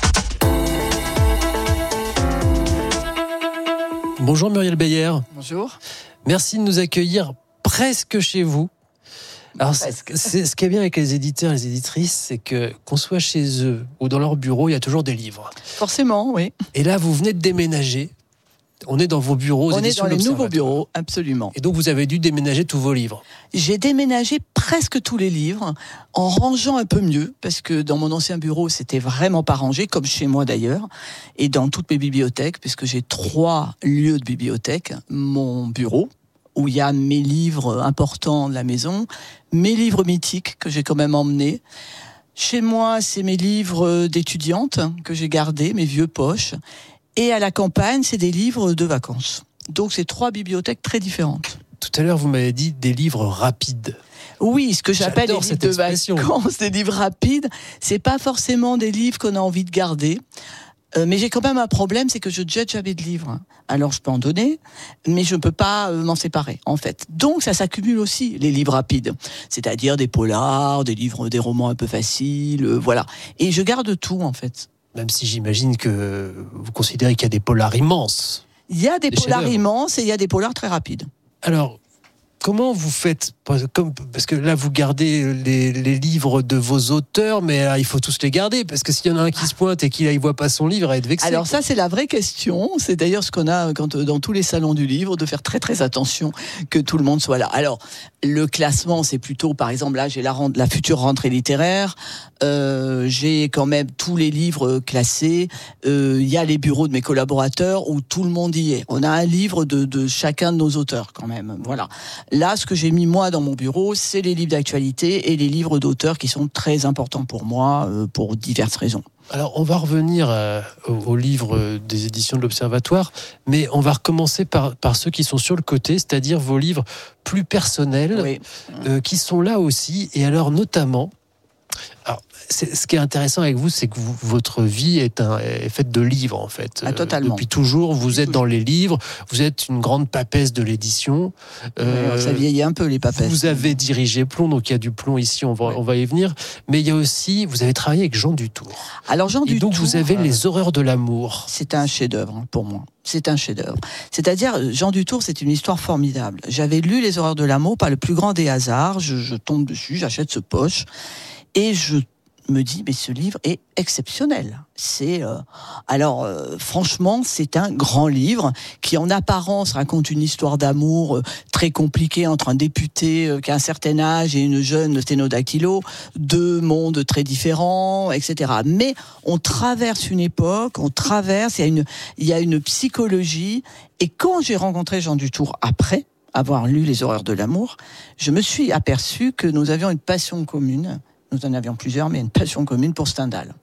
Speaker 2: Bonjour Muriel Beyer.
Speaker 5: Bonjour.
Speaker 2: Merci de nous accueillir presque chez vous. Alors, presque. C'est, c'est, ce qui est bien avec les éditeurs et les éditrices, c'est que qu'on soit chez eux ou dans leur bureau, il y a toujours des livres.
Speaker 5: Forcément, oui.
Speaker 2: Et là, vous venez de déménager. On est dans vos bureaux.
Speaker 5: On est dans les nouveaux bureaux, absolument.
Speaker 2: Et donc, vous avez dû déménager tous vos livres.
Speaker 5: J'ai déménagé presque tous les livres, en rangeant un peu mieux, parce que dans mon ancien bureau, c'était vraiment pas rangé, comme chez moi d'ailleurs, et dans toutes mes bibliothèques, puisque j'ai trois lieux de bibliothèque. Mon bureau, où il y a mes livres importants de la maison, mes livres mythiques que j'ai quand même emmenés. Chez moi, c'est mes livres d'étudiante que j'ai gardés, mes vieux poches. Et à la campagne, c'est des livres de vacances. Donc, c'est trois bibliothèques très différentes.
Speaker 2: Tout à l'heure, vous m'avez dit des livres rapides.
Speaker 5: Oui, ce que j'appelle
Speaker 2: J'adore
Speaker 5: les livres de
Speaker 2: expression.
Speaker 5: vacances, des livres rapides. C'est pas forcément des livres qu'on a envie de garder. Euh, mais j'ai quand même un problème, c'est que je ne jette jamais de livres. Alors, je peux en donner, mais je ne peux pas euh, m'en séparer, en fait. Donc, ça s'accumule aussi, les livres rapides. C'est-à-dire des polars, des livres, des romans un peu faciles, euh, voilà. Et je garde tout, en fait.
Speaker 2: Même si j'imagine que vous considérez qu'il y a des polars immenses.
Speaker 5: Il y a des,
Speaker 2: des
Speaker 5: polars immenses et il y a des polars très rapides.
Speaker 2: Alors, comment vous faites ? Parce que là, vous gardez les, les livres de vos auteurs, mais là, il faut tous les garder, parce que s'il y en a un qui se pointe et qu'il ne voit pas son livre, il va être vexé.
Speaker 5: Alors ça, c'est la vraie question. C'est d'ailleurs ce qu'on a quand, dans tous les salons du livre, de faire très très attention que tout le monde soit là. Alors, le classement, c'est plutôt, par exemple, là, j'ai la, la future rentrée littéraire, euh, j'ai quand même tous les livres classés, il euh, y a les bureaux de mes collaborateurs où tout le monde y est. On a un livre de, de chacun de nos auteurs, quand même. Voilà. Là, ce que j'ai mis, moi, dans mon bureau, c'est les livres d'actualité et les livres d'auteurs qui sont très importants pour moi, euh, pour diverses raisons.
Speaker 2: Alors, on va revenir euh, au, au livre des éditions de l'Observatoire, mais on va recommencer par, par ceux qui sont sur le côté, c'est-à-dire vos livres plus personnels,
Speaker 5: oui.
Speaker 2: euh, qui sont là aussi, et alors notamment... Alors, c'est, ce qui est intéressant avec vous, c'est que vous, votre vie est, un, est faite de livres, en fait.
Speaker 5: Ah, totalement.
Speaker 2: Euh, depuis toujours, vous êtes
Speaker 5: toujours.
Speaker 2: dans les livres, vous êtes une grande papesse de l'édition.
Speaker 5: Euh, ça vieillit un peu, les papesses.
Speaker 2: Vous avez dirigé Plomb, donc il y a du plomb ici, on va,
Speaker 5: ouais.
Speaker 2: on va y venir. Mais il y a aussi, vous avez travaillé avec Jean Dutour.
Speaker 5: Alors, Jean
Speaker 2: Et
Speaker 5: Dutour...
Speaker 2: donc, vous avez euh, Les Horreurs de l'amour.
Speaker 5: C'est un chef-d'œuvre, pour moi. C'est un chef-d'œuvre. C'est-à-dire, Jean Dutour, c'est une histoire formidable. J'avais lu Les Horreurs de l'amour par le plus grand des hasards. Je, je tombe dessus, j'achète ce poche. Et je me dit mais ce livre est exceptionnel. C'est euh, alors euh, franchement c'est un grand livre qui en apparence raconte une histoire d'amour euh, très compliquée entre un député euh, qui a un certain âge et une jeune sténodactylo, deux mondes très différents, et cetera. Mais on traverse une époque, on traverse, il y a une il y a une psychologie. Et quand j'ai rencontré Jean Dutour après avoir lu Les Horreurs de l'amour, je me suis aperçu que nous avions une passion commune. Nous en avions plusieurs, mais une passion commune pour Stendhal.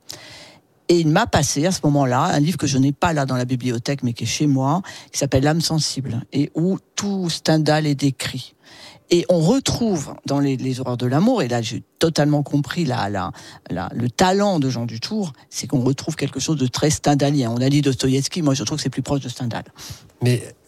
Speaker 5: Et il m'a passé à ce moment-là un livre que je n'ai pas là dans la bibliothèque, mais qui est chez moi, qui s'appelle L'âme sensible, et où tout Stendhal est décrit. Et on retrouve dans les, les Horreurs de l'amour, et là j'ai totalement compris la, la, la, le talent de Jean Dutour, c'est qu'on retrouve quelque chose de très stendhalien. On a dit Dostoïevski, moi je trouve que c'est plus proche de Stendhal.
Speaker 2: Mais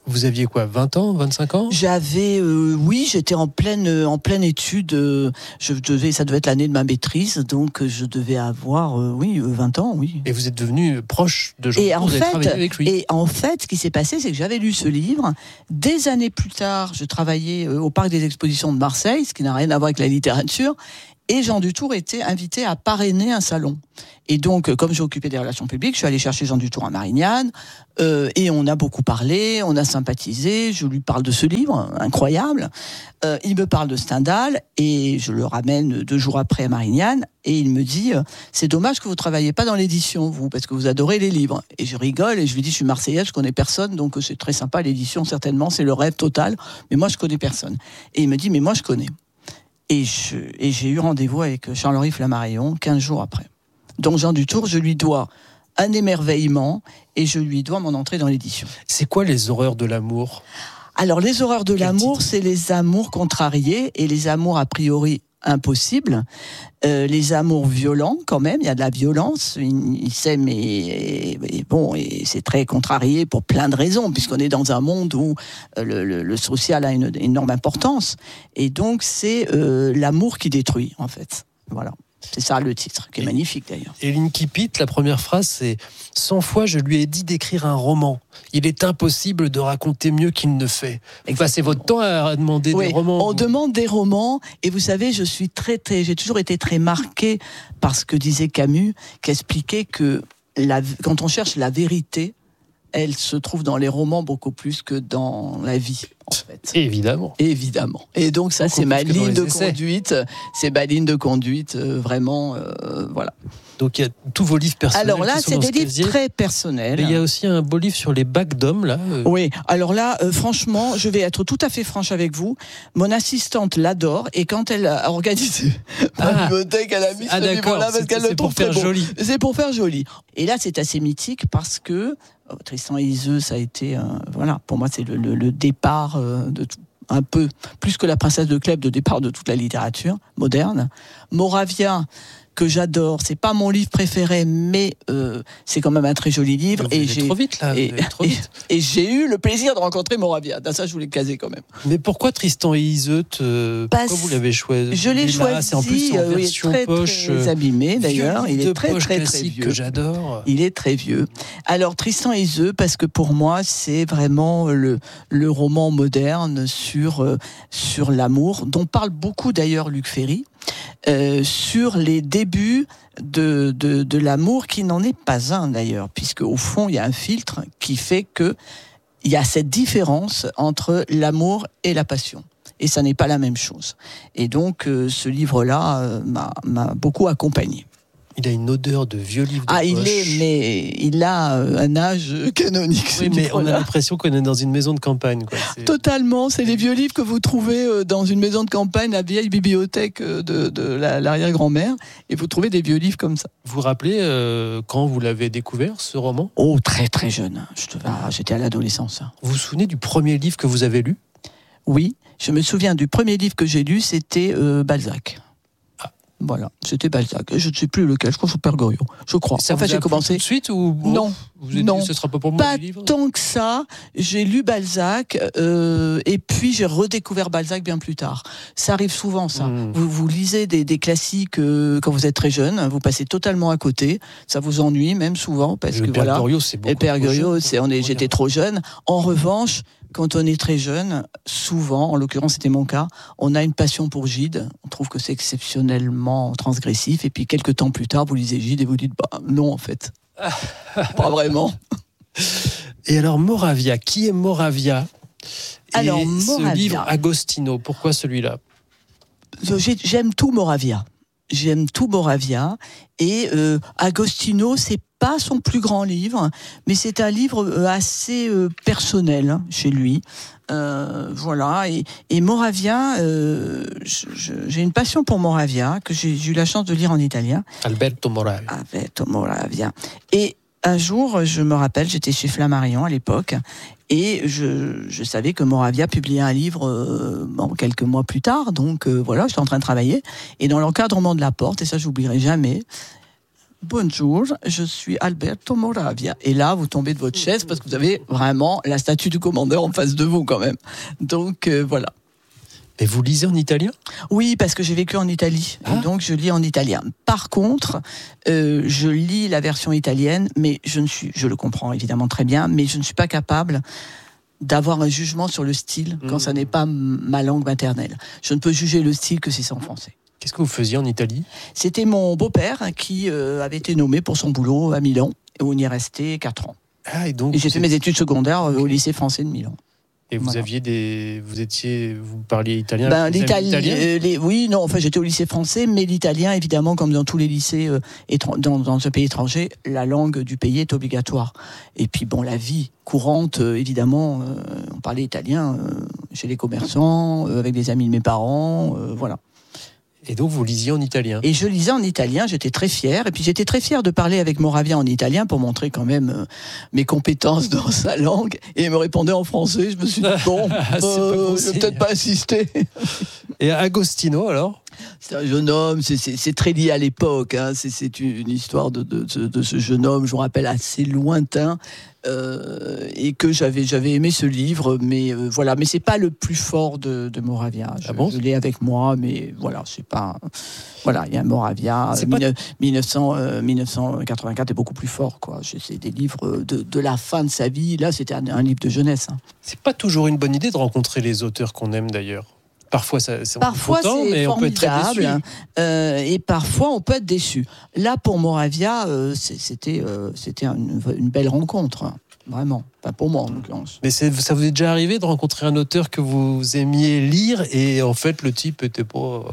Speaker 2: Vous aviez quoi, vingt ans, vingt-cinq ans?
Speaker 5: J'avais, euh, oui, j'étais en pleine, en pleine étude. Euh, je devais, ça devait être l'année de ma maîtrise, donc je devais avoir, euh, oui, vingt ans, oui.
Speaker 2: Et vous êtes devenu proche de Jean
Speaker 5: Et
Speaker 2: Dutour,
Speaker 5: en
Speaker 2: vous avez travaillé
Speaker 5: fait,
Speaker 2: avec lui.
Speaker 5: et en fait, ce qui s'est passé, c'est que j'avais lu ce livre. Des années plus tard, je travaillais euh, au Parc des Expositions de Marseille, ce qui n'a rien à voir avec la littérature. Et Jean Dutour était invité à parrainer un salon. Et donc, comme j'ai occupé des relations publiques, je suis allée chercher Jean Dutour à Marignane, euh, et on a beaucoup parlé, on a sympathisé, je lui parle de ce livre, incroyable, euh, il me parle de Stendhal, et je le ramène deux jours après à Marignane, et il me dit, euh, c'est dommage que vous ne travaillez pas dans l'édition, vous, parce que vous adorez les livres. Et je rigole, et je lui dis, je suis marseillaise, je connais personne, donc c'est très sympa, l'édition, certainement, c'est le rêve total, mais moi, je connais personne. Et il me dit, mais moi, je connais. Et, je, et j'ai eu rendez-vous avec Charles-Henri Flammarion quinze jours après. Donc Jean Dutour, je lui dois un émerveillement et je lui dois mon entrée dans l'édition.
Speaker 2: C'est quoi les horreurs de l'amour?
Speaker 5: Alors les horreurs de
Speaker 2: Quel
Speaker 5: l'amour,
Speaker 2: titre?
Speaker 5: c'est les amours contrariés et les amours a priori impossibles. Euh, les amours violents quand même, il y a de la violence, il, il s'aime et, et, et bon, et c'est très contrarié pour plein de raisons, puisqu'on est dans un monde où euh, le, le, le social a une, une énorme importance, et donc c'est euh, l'amour qui détruit en fait. Voilà. C'est ça le titre, qui est
Speaker 2: et,
Speaker 5: magnifique d'ailleurs.
Speaker 2: Et l'Inkipit, la première phrase, c'est « Cent fois je lui ai dit d'écrire un roman. Il est impossible de raconter mieux qu'il ne fait. » Vous passez votre temps à demander
Speaker 5: oui,
Speaker 2: des romans.
Speaker 5: On
Speaker 2: vous.
Speaker 5: demande des romans, et vous savez, je suis très, très, j'ai toujours été très marquée par ce que disait Camus, qui expliquait que la, quand on cherche la vérité, elle se trouve dans les romans beaucoup plus que dans la vie, en fait.
Speaker 2: Évidemment.
Speaker 5: Évidemment. Et donc ça,
Speaker 2: Beaucoup
Speaker 5: c'est ma
Speaker 2: plus que dans
Speaker 5: ligne
Speaker 2: les
Speaker 5: de
Speaker 2: essais.
Speaker 5: conduite. C'est ma ligne de conduite, euh, vraiment, euh, voilà.
Speaker 2: Donc il y a tous vos livres personnels.
Speaker 5: Alors là,
Speaker 2: qui sont
Speaker 5: c'est
Speaker 2: dans
Speaker 5: des
Speaker 2: ce
Speaker 5: livres
Speaker 2: casier.
Speaker 5: très personnels.
Speaker 2: Mais il y a aussi un beau livre sur les bacs d'hommes, là. euh,
Speaker 5: Oui, alors là, euh, franchement, je vais être tout à fait franche avec vous. Mon assistante l'adore, et quand elle a organisé ma
Speaker 2: Ah.
Speaker 5: bibliothèque, elle a mis
Speaker 2: Ah
Speaker 5: ce
Speaker 2: d'accord,
Speaker 5: livre-là parce
Speaker 2: c'est-
Speaker 5: qu'elle
Speaker 2: c'est
Speaker 5: le
Speaker 2: pour
Speaker 5: trouve très
Speaker 2: faire
Speaker 5: beau.
Speaker 2: joli.
Speaker 5: C'est pour faire joli. Et là, c'est assez mythique parce que oh, Tristan et Iseult, ça a été, euh, voilà, pour moi, c'est le, le, le départ euh, de tout. Un peu plus que la princesse de Clèves, de départ de toute la littérature moderne. Moravia, que j'adore, c'est pas mon livre préféré, mais euh, c'est quand même un très joli livre.
Speaker 2: Vous
Speaker 5: Et
Speaker 2: allez
Speaker 5: j'ai
Speaker 2: trop vite, là.
Speaker 5: et,
Speaker 2: vous allez trop
Speaker 5: et-
Speaker 2: vite.
Speaker 5: et j'ai eu le plaisir de rencontrer Moravia. Dans ça, je voulais le caser quand même.
Speaker 2: Mais pourquoi Tristan et Iseult euh,
Speaker 5: Parce-
Speaker 2: Pourquoi vous l'avez choisi?
Speaker 5: Je l'ai
Speaker 2: Là,
Speaker 5: choisi.
Speaker 2: C'est en plus en
Speaker 5: euh, oui,
Speaker 2: version
Speaker 5: très,
Speaker 2: poche.
Speaker 5: très
Speaker 2: euh,
Speaker 5: abîmé d'ailleurs.
Speaker 2: vieux
Speaker 5: Il
Speaker 2: livre
Speaker 5: est
Speaker 2: de
Speaker 5: très
Speaker 2: poche
Speaker 5: très très
Speaker 2: classique
Speaker 5: vieux.
Speaker 2: que j'adore.
Speaker 5: Il est très vieux. Alors Tristan et Iseult, parce que pour moi c'est vraiment le le roman moderne sur euh, sur l'amour, dont parle beaucoup d'ailleurs Luc Ferry, euh, sur les débuts de de, de l'amour, qui n'en est pas un d'ailleurs, puisque au fond il y a un filtre qui fait que il y a cette différence entre l'amour et la passion. Et ça n'est pas la même chose. Et donc euh, ce livre-là euh, m'a m'a beaucoup accompagné.
Speaker 2: Il a une odeur de vieux livre de
Speaker 5: Ah,
Speaker 2: poche.
Speaker 5: il est, mais il a euh, un âge canonique. ce
Speaker 2: Oui, mais on a
Speaker 5: livre-là.
Speaker 2: l'impression qu'on est dans une maison de campagne. Quoi. C'est-
Speaker 5: Totalement, c'est les vieux livres que vous trouvez euh, dans une maison de campagne, la vieille bibliothèque euh, de, de la- l'arrière-grand-mère, et vous trouvez des vieux livres comme ça.
Speaker 2: Vous vous rappelez euh, quand vous l'avez découvert, ce roman?
Speaker 5: Oh, très très jeune. Je te- ah, j'étais à l'adolescence. hein.
Speaker 2: Vous vous souvenez du premier livre que vous avez lu?
Speaker 5: Oui, je me souviens du premier livre que j'ai lu, c'était euh, Balzac.
Speaker 2: Ah.
Speaker 5: Voilà, c'était Balzac. Je ne sais plus lequel, je crois que c'est Père Goriot. Je crois.
Speaker 2: Ça
Speaker 5: enfin,
Speaker 2: vous a
Speaker 5: j'ai
Speaker 2: plu
Speaker 5: commencé.
Speaker 2: tout de suite ou
Speaker 5: Non.
Speaker 2: Vous vous êtes
Speaker 5: Non.
Speaker 2: dit, ce sera pas pour moi
Speaker 5: Pas
Speaker 2: le livre?
Speaker 5: tant que ça. J'ai lu Balzac euh, et puis j'ai redécouvert Balzac bien plus tard. Ça arrive souvent, ça.
Speaker 2: Mmh.
Speaker 5: Vous, vous lisez des, des classiques euh, quand vous êtes très jeune, vous passez totalement à côté. Ça vous ennuie même souvent parce
Speaker 2: Le
Speaker 5: que
Speaker 2: Père
Speaker 5: voilà.
Speaker 2: Goriot, c'est beaucoup
Speaker 5: Et Père
Speaker 2: trop
Speaker 5: Goriot,
Speaker 2: jeune,
Speaker 5: c'est on est,
Speaker 2: pour
Speaker 5: j'étais
Speaker 2: lire.
Speaker 5: trop jeune. En revanche, quand on est très jeune, souvent, en l'occurrence c'était mon cas, on a une passion pour Gide. On trouve que c'est exceptionnellement transgressif. Et puis quelques temps plus tard, vous lisez Gide et vous dites bah non en fait, pas vraiment.
Speaker 2: Et alors Moravia, qui est Moravia? Et
Speaker 5: Alors,
Speaker 2: ce
Speaker 5: Moravia.
Speaker 2: livre Agostino, pourquoi celui-là?
Speaker 5: J'ai- J'aime tout Moravia. J'aime tout Moravia. Et euh, Agostino, c'est pas son plus grand livre, mais c'est un livre euh, assez euh, personnel hein, chez lui. Euh, voilà. Et, et Moravia, euh, je- je- j'ai une passion pour Moravia que j'ai j'ai eu la chance de lire en italien.
Speaker 2: Alberto Moravia.
Speaker 5: Alberto Moravia. Et un jour, je me rappelle, j'étais chez Flammarion à l'époque, et je, je savais que Moravia publiait un livre euh, bon, quelques mois plus tard, donc euh, voilà, j'étais en train de travailler, et dans l'encadrement de la porte, et ça j'oublierai jamais, bonjour, je suis Alberto Moravia. Et là, vous tombez de votre chaise parce que vous avez vraiment la statue du commandeur en face de vous quand même. Donc euh, voilà.
Speaker 2: Et vous lisez en italien ?
Speaker 5: Oui, parce que j'ai vécu en Italie,
Speaker 2: ah.
Speaker 5: donc je lis en italien. Par contre, euh, je lis la version italienne, mais je ne suis, je le comprends évidemment très bien, mais je ne suis pas capable d'avoir un jugement sur le style quand mmh. ça n'est pas ma langue maternelle. Je ne peux juger le style que si c'est en français.
Speaker 2: Qu'est-ce que vous faisiez en Italie ?
Speaker 5: C'était mon beau-père qui euh, avait été nommé pour son boulot à Milan, où on y est resté quatre ans.
Speaker 2: Ah, et donc
Speaker 5: et j'ai fait
Speaker 2: êtes...
Speaker 5: mes études secondaires au lycée français de Milan.
Speaker 2: Et vous
Speaker 5: voilà.
Speaker 2: aviez des, vous étiez, vous parliez italien.
Speaker 5: Ben,
Speaker 2: l'italien.
Speaker 5: Euh, les, oui, non. Enfin, j'étais au lycée français, mais l'italien, évidemment, comme dans tous les lycées euh, étran- dans, dans ce pays étranger, la langue du pays est obligatoire. Et puis, bon, la vie courante, euh, évidemment, euh, on parlait italien euh, chez les commerçants, euh, avec des amis de mes parents, euh, voilà.
Speaker 2: Et donc, vous lisiez en italien ?
Speaker 5: Et je lisais en italien, j'étais très fière. Et puis, j'étais très fière de parler avec Moravia en italien pour montrer quand même euh, mes compétences dans sa langue. Et il me répondait en français. Je me suis dit, bon, euh, je vais peut-être pas insister.
Speaker 2: Et Agostino, alors ?
Speaker 5: C'est un jeune homme, c'est, c'est, c'est très lié à l'époque. Hein. C'est, c'est une histoire de, de, de, de ce jeune homme, je vous rappelle, assez lointain. Euh, et que j'avais j'avais aimé ce livre, mais euh, voilà, mais c'est pas le plus fort de, de Moravia. Je,
Speaker 2: ah bon
Speaker 5: je l'ai avec moi, mais voilà, c'est pas voilà, il y a Moravia.
Speaker 2: C'est
Speaker 5: mille neuf cents,
Speaker 2: pas...
Speaker 5: euh, dix-neuf cent quatre-vingt-quatre est beaucoup plus fort, quoi. C'est des livres de, de la fin de sa vie. Là, c'était un, un livre de jeunesse. Hein.
Speaker 2: C'est pas toujours une bonne idée de rencontrer les auteurs qu'on aime d'ailleurs. Parfois, ça, c'est
Speaker 5: parfois
Speaker 2: content,
Speaker 5: c'est
Speaker 2: mais on peut être très déçu.
Speaker 5: Euh, et parfois, on peut être déçu. Là, pour Moravia, euh, c'était, euh, c'était une, une belle rencontre. Hein. Vraiment, pas pour moi en l'occurrence.
Speaker 2: Mais c'est, ça vous est déjà arrivé de rencontrer un auteur que vous aimiez lire et en fait le type était pas...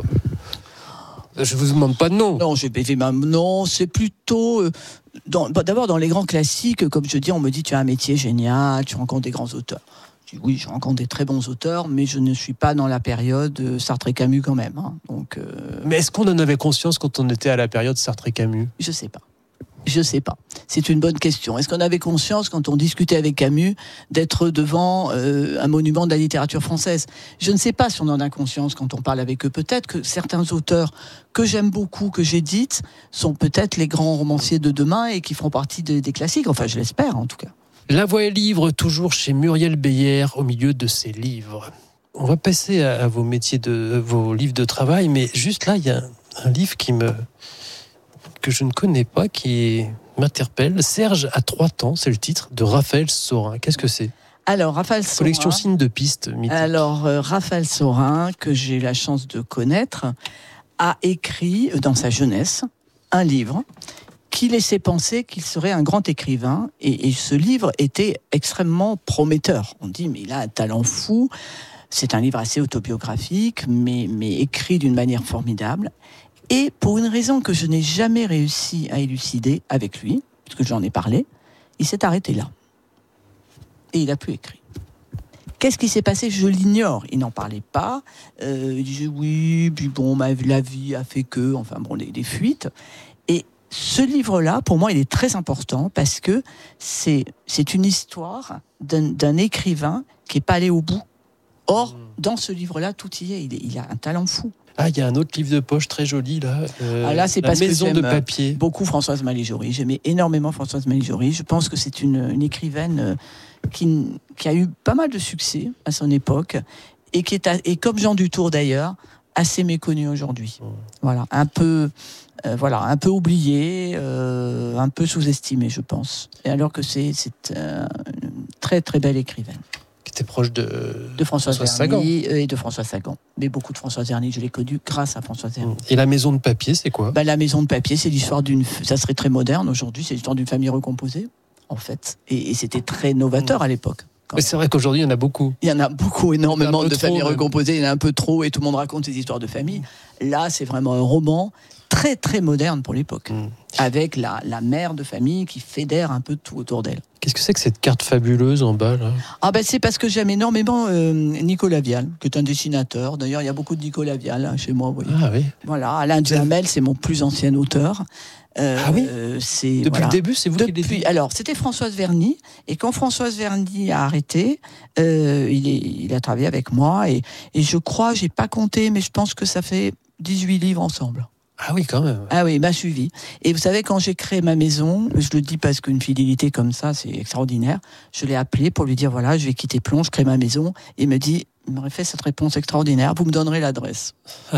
Speaker 2: Je vous demande pas de nom.
Speaker 5: Non, j'ai fait ma... non, c'est plutôt euh, dans... d'abord dans les grands classiques, comme je dis, on me dit tu as un métier génial, tu rencontres des grands auteurs. Je dis oui, je rencontre des très bons auteurs, mais je ne suis pas dans la période Sartre et Camus quand même. Hein. Donc. Euh...
Speaker 2: Mais est-ce qu'on en avait conscience quand on était à la période Sartre et Camus ?
Speaker 5: Je sais pas. Je sais pas. C'est une bonne question. Est-ce qu'on avait conscience, quand on discutait avec Camus, d'être devant euh, un monument de la littérature française ? Je ne sais pas si on en a conscience quand on parle avec eux. Peut-être que certains auteurs que j'aime beaucoup, que j'édite, sont peut-être les grands romanciers de demain et qui feront partie de, des classiques. Enfin, je l'espère, en tout cas.
Speaker 2: La Voix est livre, toujours chez Muriel Beyer, au milieu de ses livres. On va passer à, à vos métiers, de vos livres de travail, mais juste là, il y a un, un livre qui me... que je ne connais pas, qui m'interpelle. Serge a trois temps, c'est le titre, de Raphaël Sorin. Qu'est-ce que c'est ?
Speaker 5: Alors, Raphaël Sorin...
Speaker 2: Collection Signes de Piste, mythique.
Speaker 5: Alors, euh, Raphaël Sorin, que j'ai la chance de connaître, a écrit, dans sa jeunesse, un livre qui laissait penser qu'il serait un grand écrivain. Et, et ce livre était extrêmement prometteur. On dit, mais il a un talent fou. C'est un livre assez autobiographique, mais, mais écrit d'une manière formidable. Et pour une raison que je n'ai jamais réussi à élucider avec lui, puisque j'en ai parlé, il s'est arrêté là. Et il n'a plus écrit. Qu'est-ce qui s'est passé ? Je l'ignore. Il n'en parlait pas. Euh, il disait oui, puis bon, ma, la vie a fait que, enfin bon, les, les fuites. Et ce livre-là, pour moi, il est très important parce que c'est, c'est une histoire d'un, d'un écrivain qui n'est pas allé au bout. Or, dans ce livre-là, tout y est. Il, est, il a un talent fou.
Speaker 2: Ah, il y a un autre livre de poche très joli, là. Euh,
Speaker 5: ah là, c'est
Speaker 2: La
Speaker 5: parce
Speaker 2: maison
Speaker 5: que j'aime
Speaker 2: de papier.
Speaker 5: Beaucoup Françoise Maléjory. J'aimais énormément Françoise Maléjory. Je pense que c'est une, une écrivaine qui, qui a eu pas mal de succès à son époque et qui est, à, et comme Jean Dutour d'ailleurs, assez méconnue aujourd'hui. Mmh. Voilà, un peu, euh, voilà, un peu oubliée, euh, un peu sous-estimée, je pense. Et alors que c'est, c'est euh, une très très belle écrivaine.
Speaker 2: Qui était proche de,
Speaker 5: de Françoise,
Speaker 2: Françoise
Speaker 5: Verny
Speaker 2: Sagan.
Speaker 5: Et de François Sagan. Mais beaucoup de Françoise Verny, je l'ai connue grâce à Françoise Verny.
Speaker 2: Et La maison de papier, c'est quoi ?
Speaker 5: Ben, La maison de papier, c'est l'histoire d'une... Ça serait très moderne aujourd'hui, c'est l'histoire d'une famille recomposée, en fait. Et, et c'était très novateur à l'époque.
Speaker 2: Mais c'est vrai qu'aujourd'hui, il y en a beaucoup.
Speaker 5: Il y en a beaucoup, énormément de
Speaker 2: trop,
Speaker 5: familles
Speaker 2: même.
Speaker 5: recomposées. Il y en a un peu trop et tout le monde raconte ses histoires de famille. Là, c'est vraiment un roman très, très moderne pour l'époque. Mmh. Avec la, la mère de famille qui fédère un peu tout autour d'elle.
Speaker 2: Qu'est-ce que c'est que cette carte fabuleuse en bas, là ?
Speaker 5: Ah ben, c'est parce que j'aime énormément euh, Nicolas Vial, qui est un dessinateur. D'ailleurs, il y a beaucoup de Nicolas Vial hein, chez moi. Vous voyez.
Speaker 2: Ah oui.
Speaker 5: Voilà, Alain Duhamel, c'est mon plus ancien auteur. Euh,
Speaker 2: ah oui
Speaker 5: c'est,
Speaker 2: Depuis
Speaker 5: voilà.
Speaker 2: le début, c'est vous
Speaker 5: Depuis,
Speaker 2: qui l'avez dit.
Speaker 5: Alors, c'était Françoise Verny, et quand Françoise Verny a arrêté, euh, il, est, il a travaillé avec moi, et, et je crois, j'ai pas compté, mais je pense que ça fait dix-huit livres ensemble.
Speaker 2: Ah oui, quand même.
Speaker 5: Ah oui, il m'a suivi. Et vous savez, quand j'ai créé ma maison, je le dis parce qu'une fidélité comme ça, c'est extraordinaire, je l'ai appelé pour lui dire, voilà, je vais quitter Plon, je crée ma maison. Et il me dit, il m'aurait fait cette réponse extraordinaire, vous me donnerez l'adresse.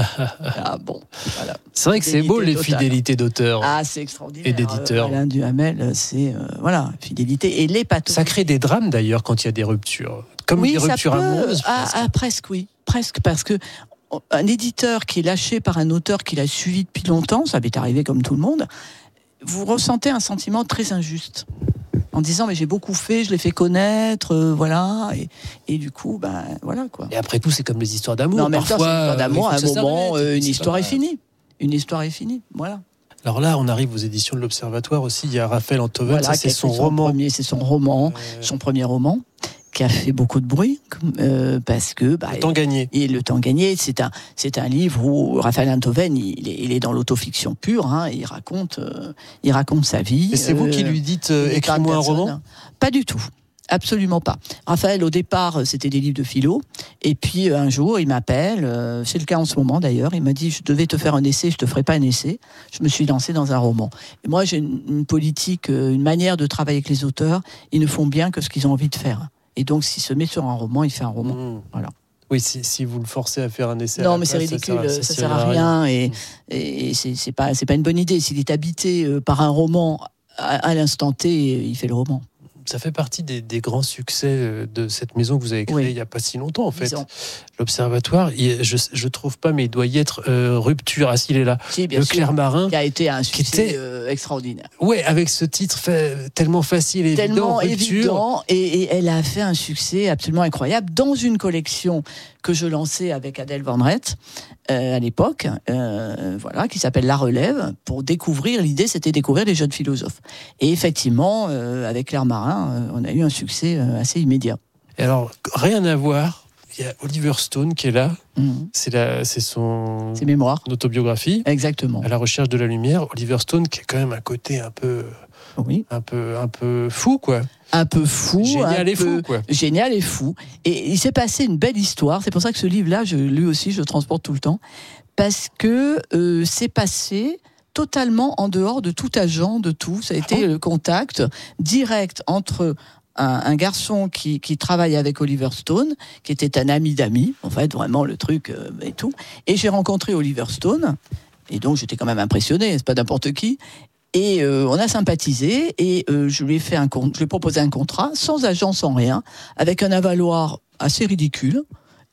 Speaker 5: Ah bon, voilà.
Speaker 2: C'est vrai que c'est beau, les fidélités d'auteurs.
Speaker 5: Ah, c'est extraordinaire.
Speaker 2: Et d'éditeurs.
Speaker 5: Euh, Alain Duhamel, c'est, euh, voilà, fidélité. Et les pathologies.
Speaker 2: Ça crée des drames, d'ailleurs, quand il y a des ruptures. Comme
Speaker 5: oui,
Speaker 2: des ruptures
Speaker 5: ça peut,
Speaker 2: amoureuses.
Speaker 5: ah,
Speaker 2: presque.
Speaker 5: ah, presque, oui. Presque, parce que un éditeur qui est lâché par un auteur qu'il a suivi depuis longtemps, ça m'est arrivé comme tout le monde, vous ressentez un sentiment très injuste. En disant, mais j'ai beaucoup fait, je l'ai fait connaître, euh, voilà, et, et du coup, ben voilà quoi.
Speaker 2: Et après tout, c'est comme les histoires d'amour.
Speaker 5: Non, en même temps, c'est une
Speaker 2: Parfois,
Speaker 5: histoire d'amour,
Speaker 2: euh,
Speaker 5: à
Speaker 2: il
Speaker 5: un
Speaker 2: faut que ça
Speaker 5: moment,
Speaker 2: s'arrête,
Speaker 5: euh, une
Speaker 2: c'est
Speaker 5: histoire
Speaker 2: pas-
Speaker 5: est finie. Une histoire est finie, voilà.
Speaker 2: Alors là, on arrive aux éditions de l'Observatoire aussi. Il y a Raphaël Enthoven,
Speaker 5: Voilà,
Speaker 2: ça
Speaker 5: qui
Speaker 2: c'est
Speaker 5: a
Speaker 2: son
Speaker 5: écrit
Speaker 2: roman.
Speaker 5: Premier, c'est son roman,
Speaker 2: Euh,
Speaker 5: son premier roman, qui a fait beaucoup de bruit, euh, parce que... Bah,
Speaker 2: Le temps gagné.
Speaker 5: Et Le temps gagné, c'est un, c'est un livre où Raphaël Enthoven, il est, il est dans l'autofiction pure, hein, il, raconte, euh, il raconte sa vie.
Speaker 2: Et c'est vous qui
Speaker 5: euh,
Speaker 2: lui dites euh,
Speaker 5: il parle
Speaker 2: écris-moi un
Speaker 5: personne.
Speaker 2: roman.
Speaker 5: Pas du tout. Absolument pas. Raphaël, au départ, c'était des livres de philo. Et puis, un jour, il m'appelle. euh, C'est le cas en ce moment, d'ailleurs. Il m'a dit, je devais te faire un essai, je te ferai pas un essai. Je me suis lancé dans un roman. Et moi, j'ai une, une politique, euh, une manière de travailler avec les auteurs. Ils ne font bien que ce qu'ils ont envie de faire. Et donc, s'il se met sur un roman, il fait un roman.
Speaker 2: Mmh.
Speaker 5: Voilà.
Speaker 2: Oui, si, si vous le forcez à faire un essai. à
Speaker 5: Non,
Speaker 2: la
Speaker 5: mais c'est
Speaker 2: place,
Speaker 5: ridicule, ça,
Speaker 2: sert-
Speaker 5: ça sert à rien. Et, et c'est c'est pas, c'est pas une bonne idée. S'il est habité euh, par un roman, à, à l'instant T, il fait le roman.
Speaker 2: Ça fait partie des, des grands succès euh, de cette maison que vous avez créée
Speaker 5: Oui.
Speaker 2: il n'y a pas si longtemps, en fait.
Speaker 5: Disons.
Speaker 2: L'Observatoire, il- je ne trouve pas, mais il doit y être euh, Rupture. Ah, s'il est là.
Speaker 5: Si, bien
Speaker 2: Le
Speaker 5: sûr.
Speaker 2: Clair Marin.
Speaker 5: Qui a été un
Speaker 2: Qui
Speaker 5: succès
Speaker 2: était-
Speaker 5: euh, extraordinaire.
Speaker 2: Ouais, avec ce titre fait, tellement facile et
Speaker 5: Tellement
Speaker 2: évident, Rupture.
Speaker 5: évident, et, et elle a fait un succès absolument incroyable dans une collection que je lançais avec Adèle Van Rett euh, à l'époque, euh, voilà, qui s'appelle La Relève, pour découvrir, l'idée c'était découvrir les jeunes philosophes. Et effectivement, euh, avec Claire Marin, euh, on a eu un succès euh, assez immédiat.
Speaker 2: Et alors, rien à voir, il y a Oliver Stone qui est là,
Speaker 5: Mhm.
Speaker 2: c'est la- c'est son
Speaker 5: C'est mémoire.
Speaker 2: autobiographie,
Speaker 5: Exactement.
Speaker 2: à la recherche de la lumière. Oliver Stone qui a quand même un côté un peu,
Speaker 5: Oui.
Speaker 2: un peu, un peu fou, quoi.
Speaker 5: Un peu fou.
Speaker 2: Génial
Speaker 5: un
Speaker 2: et
Speaker 5: peu...
Speaker 2: fou, quoi.
Speaker 5: Génial et fou. Et il s'est passé une belle histoire. C'est pour ça que ce livre-là, je, lui aussi, je le transporte tout le temps. Parce que euh, c'est passé totalement en dehors de tout agent, de tout. Ça a été le contact direct entre un, un garçon qui, qui travaille avec Oliver Stone, qui était un ami d'amis, en fait, vraiment le truc euh, et tout. Et j'ai rencontré Oliver Stone. Et donc, j'étais quand même impressionné, c'est pas n'importe qui. Et euh, on a sympathisé et euh, je lui ai fait un con- je lui ai proposé un contrat sans agent, sans rien, avec un avaloir assez ridicule.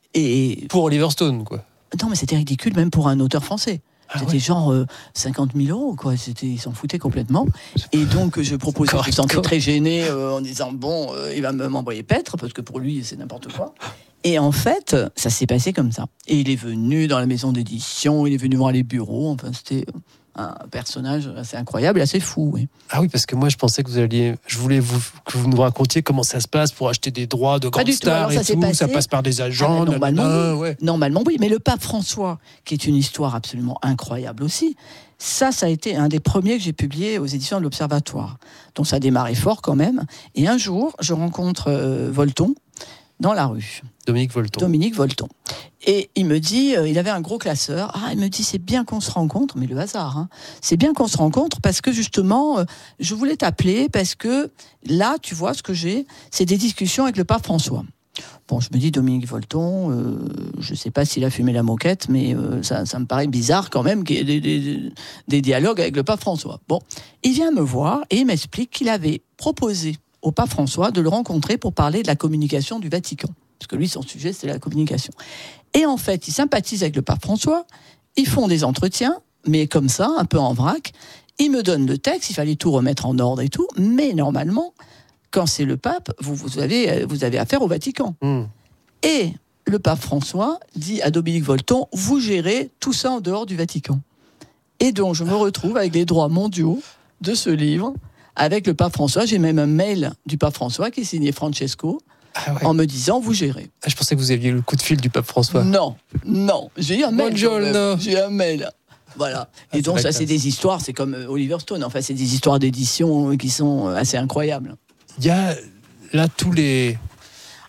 Speaker 5: Et
Speaker 2: Pour Oliver Stone, quoi.
Speaker 5: non, mais c'était ridicule même pour un auteur français.
Speaker 2: Ah
Speaker 5: C'était
Speaker 2: ouais.
Speaker 5: genre euh, cinquante mille euros, quoi. C'était, ils s'en foutaient complètement. Et donc, je proposais, je me sentais
Speaker 2: Correct.
Speaker 5: très gêné euh, en disant bon, euh, il va me- m'envoyer paître parce que pour lui, c'est n'importe quoi. Et en fait, ça s'est passé comme ça. Et il est venu dans la maison d'édition, il est venu voir les bureaux. Enfin, c'était un personnage assez incroyable, assez fou. Oui.
Speaker 2: Ah oui, parce que moi, je pensais que vous alliez. Je voulais vous, que vous nous racontiez comment ça se passe pour acheter des droits de grandes
Speaker 5: du tout.
Speaker 2: stars
Speaker 5: Alors,
Speaker 2: et
Speaker 5: ça s'est
Speaker 2: tout.
Speaker 5: passé-
Speaker 2: Ça passe par des agents.
Speaker 5: Ah, bah, normalement,
Speaker 2: nanana,
Speaker 5: oui.
Speaker 2: ouais.
Speaker 5: Normalement, oui. Mais le pape François, qui est une histoire absolument incroyable aussi, ça, ça a été un des premiers que j'ai publié aux éditions de l'Observatoire. Donc ça a démarré fort quand même. Et un jour, je rencontre euh, Volton dans la rue.
Speaker 2: Dominique Volton.
Speaker 5: Dominique Volton. Et il me dit, euh, il avait un gros classeur. Ah, il me dit, c'est bien qu'on se rencontre, mais le hasard, hein. C'est bien qu'on se rencontre parce que justement, euh, je voulais t'appeler parce que là, tu vois, ce que j'ai, c'est des discussions avec le pape François. Bon, je me dis, Dominique Volton, euh, je ne sais pas s'il a fumé la moquette, mais euh, ça, ça me paraît bizarre quand même qu'il y ait des, des, des dialogues avec le pape François. Bon, il vient me voir et il m'explique qu'il avait proposé au pape François de le rencontrer pour parler de la communication du Vatican. Parce que lui, son sujet, c'est la communication. Et en fait, il sympathise avec le pape François, ils font des entretiens, mais comme ça, un peu en vrac. Il me donne le texte, il fallait tout remettre en ordre et tout, mais normalement, quand c'est le pape, vous, vous, avez, vous avez affaire au Vatican.
Speaker 2: Mmh.
Speaker 5: Et le pape François dit à Dominique Volton, vous gérez tout ça en dehors du Vatican. Et donc, je me retrouve avec les droits mondiaux de ce livre, avec le pape François. J'ai même un mail du pape François qui est signé Francesco,
Speaker 2: Ah ouais.
Speaker 5: en me disant, vous gérez.
Speaker 2: Ah, je pensais que vous aviez le coup de fil du pape François.
Speaker 5: Non, non, j'ai un mail. quand même.
Speaker 2: Buongiorno.
Speaker 5: J'ai un mail. Voilà.
Speaker 2: Ah,
Speaker 5: Et donc,
Speaker 2: c'est
Speaker 5: ça,
Speaker 2: vrai
Speaker 5: c'est
Speaker 2: que-
Speaker 5: des histoires, c'est comme euh, Oliver Stone. Enfin, c'est des histoires d'édition euh, qui sont euh, assez incroyables.
Speaker 2: Il y a là tous les.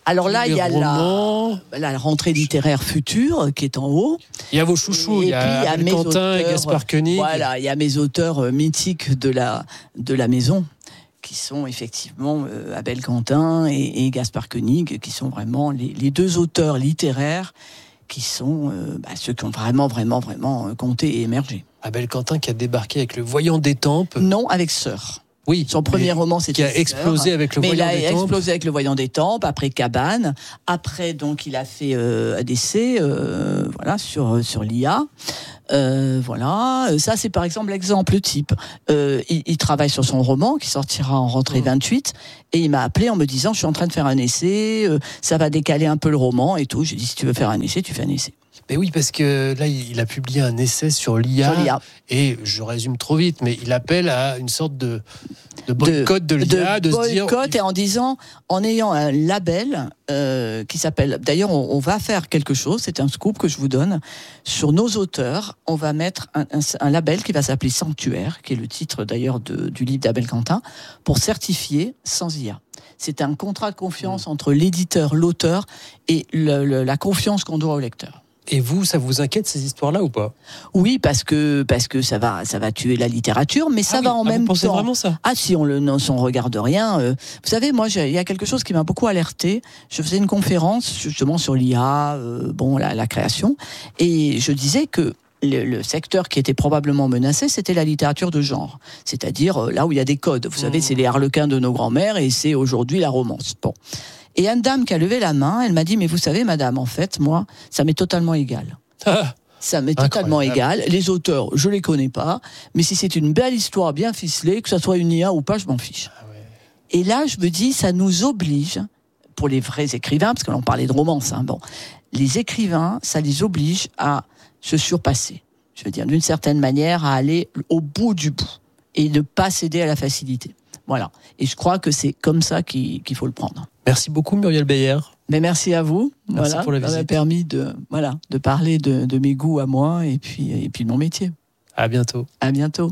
Speaker 5: Alors là, il y a
Speaker 2: romans.
Speaker 5: la, la rentrée littéraire future qui est en haut.
Speaker 2: Il y a vos chouchous,
Speaker 5: et
Speaker 2: il y a Abel Quentin
Speaker 5: auteurs,
Speaker 2: et Gaspard Koenig.
Speaker 5: Voilà, il y a mes auteurs mythiques de la, de la maison, qui sont effectivement euh, Abel Quentin et, et Gaspard Koenig, qui sont vraiment les, les deux auteurs littéraires qui sont euh, bah, ceux qui ont vraiment, vraiment, vraiment euh, compté et émergé.
Speaker 2: Abel Quentin qui a débarqué avec Le Voyant d'Étampes.
Speaker 5: Non, avec Sœur.
Speaker 2: Oui,
Speaker 5: son premier roman, c'était
Speaker 2: qui a explosé
Speaker 5: Sœur,
Speaker 2: avec Le
Speaker 5: mais
Speaker 2: Voyant
Speaker 5: d'Étampes. Mais il a
Speaker 2: d'Étampes.
Speaker 5: explosé avec Le Voyant d'Étampes, après Cabane, après donc il a fait euh, un essai, euh, voilà, sur sur l'I A. Euh, voilà, ça c'est par exemple l'exemple type. Euh, il, il travaille sur son roman qui sortira en rentrée mmh. vingt-huit, et il m'a appelé en me disant je suis en train de faire un essai, euh, ça va décaler un peu le roman et tout. J'ai dit si tu veux faire un essai, tu fais un essai.
Speaker 2: Mais oui, parce que là, il a publié un essai sur l'I A, sur l'I A. Et je résume trop vite, mais il appelle à une sorte de, de boycott de, de l'I A, de, de se dire...
Speaker 5: boycott, et en disant, en ayant un label euh, qui s'appelle... D'ailleurs, on, on va faire quelque chose, c'est un scoop que je vous donne, sur nos auteurs, on va mettre un, un, un label qui va s'appeler Sanctuaire, qui est le titre d'ailleurs de, du livre d'Abel Quentin, pour certifier sans I A. C'est un contrat de confiance mmh. entre l'éditeur, l'auteur, et le, le, la confiance qu'on doit au lecteur.
Speaker 2: Et vous, ça vous inquiète ces histoires-là ou pas ?
Speaker 5: Oui, parce que parce que ça va ça va tuer la littérature, mais ça
Speaker 2: ah
Speaker 5: va
Speaker 2: oui.
Speaker 5: en
Speaker 2: ah,
Speaker 5: même
Speaker 2: vous pensez
Speaker 5: temps.
Speaker 2: Vraiment ça ?
Speaker 5: Ah si on le non, si on regarde rien. Euh, vous savez, moi il y a quelque chose qui m'a beaucoup alerté. Je faisais une conférence justement sur l'I A, euh, bon la, la création, et je disais que le, le secteur qui était probablement menacé, c'était la littérature de genre, c'est-à-dire là où il y a des codes. Vous mmh. savez, c'est les harlequins de nos grands-mères et c'est aujourd'hui la romance. Bon. Et une dame qui a levé la main, elle m'a dit mais vous savez madame, en fait moi ça m'est totalement égal. Ah, ça m'est totalement égal. Les auteurs, je les connais pas, mais si c'est une belle histoire bien ficelée, que ça soit une I A ou pas, je m'en fiche. Ah ouais. Et là, je me dis, ça nous oblige, pour les vrais écrivains, parce que l'on parlait de romance, hein, bon, les écrivains, ça les oblige à se surpasser. Je veux dire, d'une certaine manière, à aller au bout du bout et ne pas céder à la facilité. Voilà. Et je crois que c'est comme ça qu'il, qu'il faut le prendre.
Speaker 2: Merci beaucoup, Muriel Beyer.
Speaker 5: Mais merci à vous.
Speaker 2: Merci
Speaker 5: voilà,
Speaker 2: pour la visite.
Speaker 5: Ça m'a permis de, voilà, de parler de, de mes goûts à moi et puis, et puis de mon métier.
Speaker 2: À bientôt.
Speaker 5: À bientôt.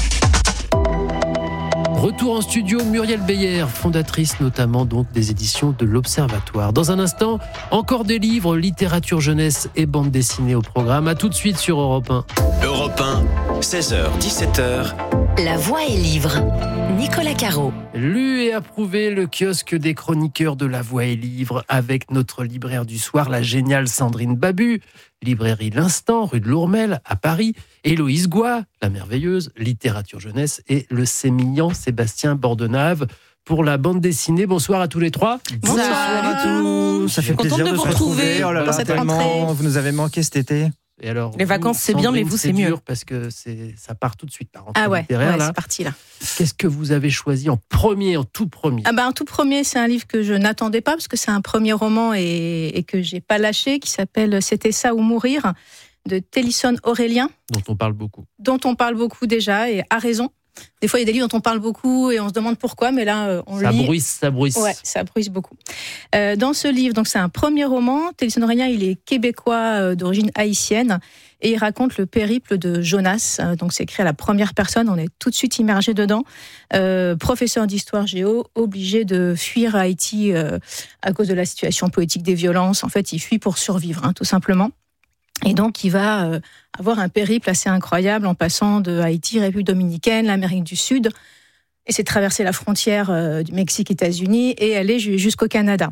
Speaker 2: Retour en studio, Muriel Beyer, fondatrice notamment donc des éditions de l'Observatoire. Dans un instant, encore des livres, littérature jeunesse et bande dessinée au programme. À tout de suite sur Europe un.
Speaker 1: Europe un, seize heures dix-sept heures.
Speaker 4: La Voix est livre. Nicolas Caro.
Speaker 2: Lu et approuvé, le kiosque des chroniqueurs de La Voix est livre avec notre libraire du soir, la géniale Sandrine Babu. Librairie L'Instant, rue de Lourmel, à Paris. Héloïse Goua, la merveilleuse, littérature jeunesse. Et le sémillant Sébastien Bordenave pour la bande dessinée. Bonsoir à tous les trois.
Speaker 6: Bonsoir, Bonsoir à tous. Ça fait plaisir de, de vous retrouver. Oh là là,
Speaker 7: cette tellement, vous nous avez manqué cet été.
Speaker 2: Et alors,
Speaker 6: les vacances, c'est bien, mais vous, c'est, c'est mieux.
Speaker 2: Parce que c'est, ça part tout de suite. La rentrée
Speaker 6: ah ouais,
Speaker 2: littéraire,
Speaker 6: ouais
Speaker 2: là.
Speaker 6: c'est parti là.
Speaker 2: Qu'est-ce que vous avez choisi en premier, en tout premier ?
Speaker 6: Ah bah, en tout premier, c'est un livre que je n'attendais pas, parce que c'est un premier roman et, et que j'ai pas lâché, qui s'appelle « C'était ça ou mourir » de Télisson Aurélien.
Speaker 2: Dont on parle beaucoup.
Speaker 6: Dont on parle beaucoup déjà, et à raison. Des fois, il y a des livres dont on parle beaucoup et on se demande pourquoi, mais là, on
Speaker 2: ça
Speaker 6: lit...
Speaker 2: Ça bruisse, ça bruisse.
Speaker 6: Ouais, ça bruisse beaucoup. Euh, dans ce livre, donc c'est un premier roman. Télisson Aurélien, il est québécois euh, d'origine haïtienne et il raconte le périple de Jonas. Euh, donc c'est écrit à la première personne, on est tout de suite immergé dedans. Euh, professeur d'histoire géo, obligé de fuir Haïti euh, à cause de la situation politique des violences. En fait, il fuit pour survivre, hein, tout simplement. Et donc, il va euh, avoir un périple assez incroyable en passant de Haïti, République dominicaine, l'Amérique du Sud. Et c'est traverser la frontière euh, du Mexique, États-Unis et aller jusqu'au Canada.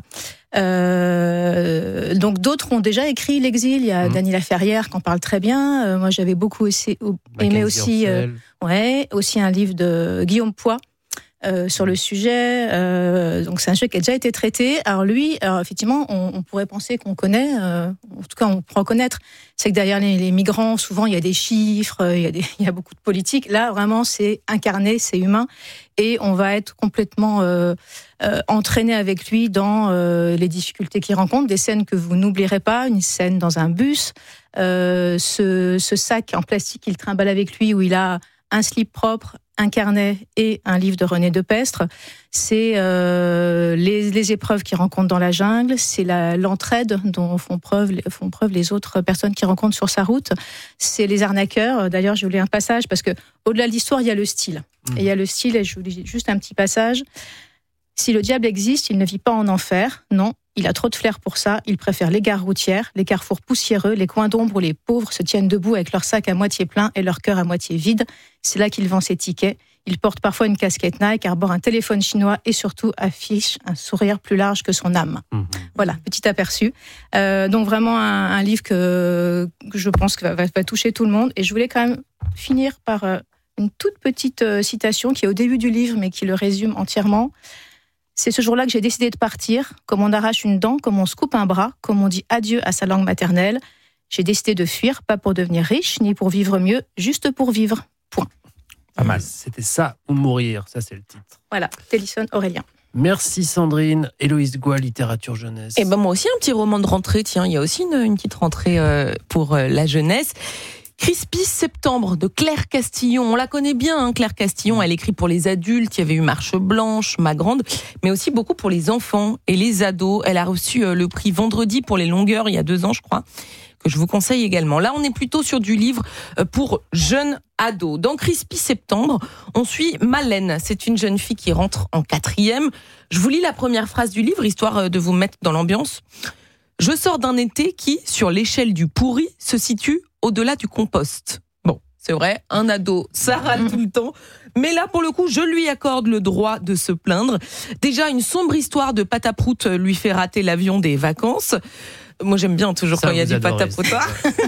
Speaker 6: Euh, donc, d'autres ont déjà écrit l'exil. Il y a mmh. Dany Laferrière qui en parle très bien. Euh, moi, j'avais beaucoup aussi, aimé aussi, euh, ouais, aussi un livre de Guillaume Poix. Euh, sur le sujet, euh, donc c'est un sujet qui a déjà été traité. Alors lui, alors effectivement, on, on pourrait penser qu'on connaît, euh, en tout cas on pourra connaître, c'est que derrière les, les migrants, souvent il y a des chiffres, il y a, des, il y a beaucoup de politique. Là, vraiment, c'est incarné, c'est humain, et on va être complètement euh, euh, entraîné avec lui dans euh, les difficultés qu'il rencontre, des scènes que vous n'oublierez pas, une scène dans un bus, euh, ce, ce sac en plastique qu'il trimballe avec lui où il a un slip propre, un carnet et un livre de René Depestre. C'est euh, les, les épreuves qu'il rencontre dans la jungle, c'est la, l'entraide dont font preuve, font preuve les autres personnes qu'il rencontre sur sa route. C'est les arnaqueurs. D'ailleurs, je voulais un passage parce que au-delà de l'histoire, il y a le style. Mmh. Et il y a le style, et je vous lis juste un petit passage. Si le diable existe, il ne vit pas en enfer. Non, Il a trop de flair pour ça. Il préfère les gares routières, les carrefours poussiéreux, les coins d'ombre où les pauvres se tiennent debout avec leur sac à moitié plein et leur cœur à moitié vide. C'est là qu'il vend ses tickets. Il porte parfois une casquette Nike, arbore un téléphone chinois et surtout affiche un sourire plus large que son âme. Mmh. Voilà, petit aperçu. Euh, donc vraiment un, un livre que, que je pense que va, va, va toucher tout le monde. Et je voulais quand même finir par euh, une toute petite euh, citation qui est au début du livre, mais qui le résume entièrement. C'est ce jour-là que j'ai décidé de partir, comme on arrache une dent, comme on se coupe un bras, comme on dit adieu à sa langue maternelle. J'ai décidé de fuir, pas pour devenir riche, ni pour vivre mieux, juste pour vivre. Point.
Speaker 2: Pas mal. C'était ça ou mourir, ça c'est le titre.
Speaker 6: Voilà, Tennyson, Aurélien.
Speaker 2: Merci Sandrine. Héloïse Goua, littérature jeunesse.
Speaker 8: Et ben moi aussi un petit roman de rentrée, tiens, il y a aussi une, une petite rentrée euh, pour euh, la jeunesse. Crispy Septembre de Claire Castillon. On la connaît bien, hein, Claire Castillon. Elle écrit pour les adultes. Il y avait eu Marche Blanche, Ma Grande, mais aussi beaucoup pour les enfants et les ados. Elle a reçu euh, le prix Vendredi pour les longueurs il y a deux ans, je crois, que je vous conseille également. Là, on est plutôt sur du livre pour jeunes ados. Dans Crispy Septembre, on suit Malène. C'est une jeune fille qui rentre en quatrième. Je vous lis la première phrase du livre, histoire de vous mettre dans l'ambiance. Je sors d'un été qui, sur l'échelle du pourri, se situe au-delà du compost. Bon, c'est vrai, un ado, ça râle tout le temps. Mais là, pour le coup, je lui accorde le droit de se plaindre. Déjà, une sombre histoire de pataproute lui fait rater l'avion des vacances. Moi, j'aime bien toujours ça, quand il y a du patapoutoir.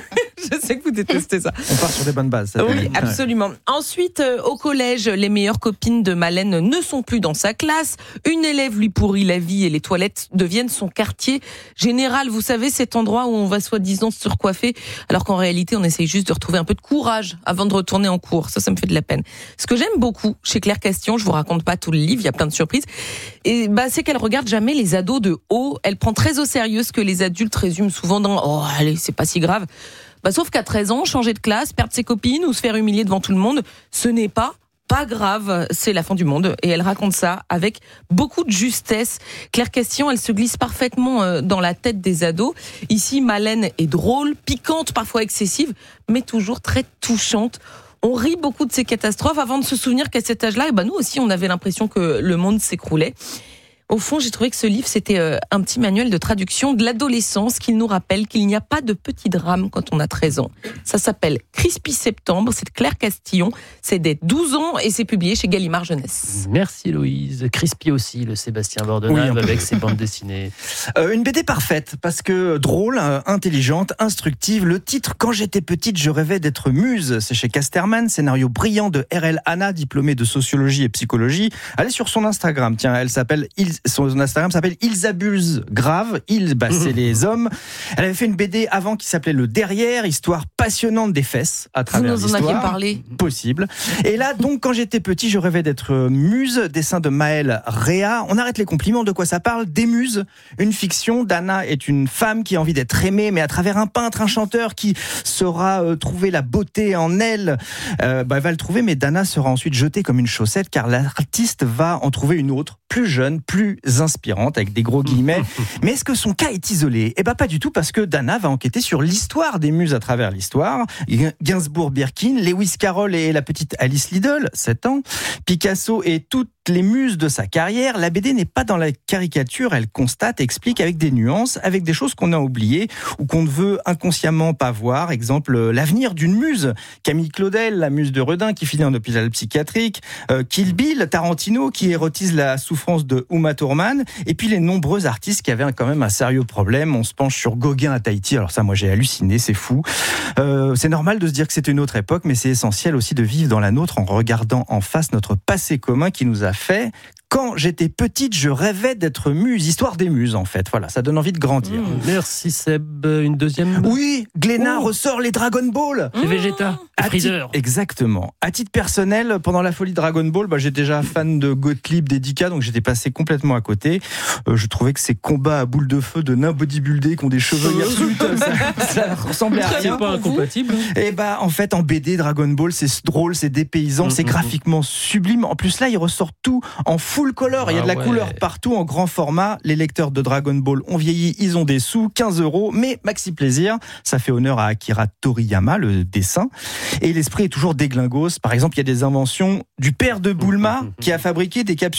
Speaker 8: Je sais que vous détestez ça.
Speaker 7: On part sur des bonnes bases. Ça
Speaker 8: oui, absolument. Ouais. Ensuite, euh, au collège, les meilleures copines de Malène ne sont plus dans sa classe. Une élève lui pourrit la vie et les toilettes deviennent son quartier général. Vous savez, cet endroit où on va soi-disant se surcoiffer, alors qu'en réalité, on essaye juste de retrouver un peu de courage avant de retourner en cours. Ça, ça me fait de la peine. Ce que j'aime beaucoup chez Claire Castillon, je vous raconte pas tout le livre, il y a plein de surprises, et bah, c'est qu'elle regarde jamais les ados de haut. Elle prend très au sérieux ce que les adultes résument souvent dans « Oh, allez, c'est pas si grave ». Bah, sauf qu'à treize ans, changer de classe, perdre ses copines ou se faire humilier devant tout le monde, ce n'est pas pas grave, c'est la fin du monde. Et elle raconte ça avec beaucoup de justesse. Claire Castillon, elle se glisse parfaitement dans la tête des ados. Ici, Malène est drôle, piquante, parfois excessive, mais toujours très touchante. On rit beaucoup de ces catastrophes avant de se souvenir qu'à cet âge-là, bah, nous aussi, on avait l'impression que le monde s'écroulait. Au fond, j'ai trouvé que ce livre, c'était euh, un petit manuel de traduction de l'adolescence qui nous rappelle qu'il n'y a pas de petit drame quand on a treize ans. Ça s'appelle Crispy Septembre, c'est de Claire Castillon, c'est dès douze ans et c'est publié chez Gallimard Jeunesse.
Speaker 2: Merci Héloïse. Crispy aussi, le Sébastien Bordenave oui, avec ses bandes dessinées.
Speaker 7: Euh, une B D parfaite, parce que drôle, euh, intelligente, instructive. Le titre, Quand j'étais petite, je rêvais d'être muse. C'est chez Casterman, scénario brillant de R L Anna, diplômée de sociologie et psychologie. Allez sur son Instagram, tiens, elle s'appelle Il son Instagram s'appelle Ils abusent grave. Ils, bah, c'est les hommes. Elle avait fait une B D avant qui s'appelait Le Derrière, histoire passionnante des fesses à travers l'histoire.
Speaker 8: Vous nous en aviez parlé.
Speaker 7: Possible. Et là, donc, quand j'étais petit, je rêvais d'être muse. Dessin de Maëlle Réa. On arrête les compliments. De quoi ça parle? Des muses. Une fiction. Dana est une femme qui a envie d'être aimée, mais à travers un peintre, un chanteur qui saura euh, trouver la beauté en elle. Euh, bah, elle va le trouver, mais Dana sera ensuite jetée comme une chaussette, car l'artiste va en trouver une autre, plus jeune, plus inspirante, avec des gros guillemets. Mais est-ce que son cas est isolé? Eh ben pas du tout, parce que Dana va enquêter sur l'histoire des muses à travers l'histoire. Gainsbourg, Birkin, Lewis Carroll et la petite Alice Liddell, sept ans, Picasso et toutes les muses de sa carrière. La B D n'est pas dans la caricature, elle constate, explique avec des nuances, avec des choses qu'on a oubliées ou qu'on ne veut inconsciemment pas voir. Exemple, l'avenir d'une muse. Camille Claudel, la muse de Redin qui finit en hôpital psychiatrique. Euh, Kill Bill, Tarantino qui érotise la souffrance de Uma Thurman. Et puis les nombreux artistes qui avaient quand même un sérieux problème. On se penche sur Gauguin à Tahiti. Alors ça, moi j'ai halluciné, c'est fou. Euh, c'est normal de se dire que c'était une autre époque, mais c'est essentiel aussi de vivre dans la nôtre en regardant en face notre passé commun qui nous a fait. Quand j'étais petite, je rêvais d'être muse, histoire des muses en fait. Voilà, ça donne envie de grandir.
Speaker 2: Mmh, merci Seb. Une deuxième?
Speaker 7: Oui, Glénat oh. ressort les Dragon Ball.
Speaker 2: C'est Vegeta, Freezer.
Speaker 7: Exactement. À titre personnel, pendant la folie Dragon Ball, bah, j'étais déjà fan de Gottlieb, d'Edika, donc j'étais passé complètement à côté. Euh, je trouvais que ces combats à boules de feu de nains bodybuildés qui ont des cheveux hirsutes, ça, ça ressemblait à rien.
Speaker 2: C'est pas incompatible.
Speaker 7: Et bah en fait, en B D, Dragon Ball, c'est drôle, c'est dépaysant, mmh, c'est graphiquement sublime. En plus là, il ressort tout en full color, il y a de la ah ouais. couleur partout en grand format. Les lecteurs de Dragon Ball ont vieilli, ils ont des sous, quinze euros, mais maxi plaisir. Ça fait honneur à Akira Toriyama, le dessin. Et l'esprit est toujours déglingos. Par exemple, il y a des inventions du père de Bulma qui a fabriqué des capsules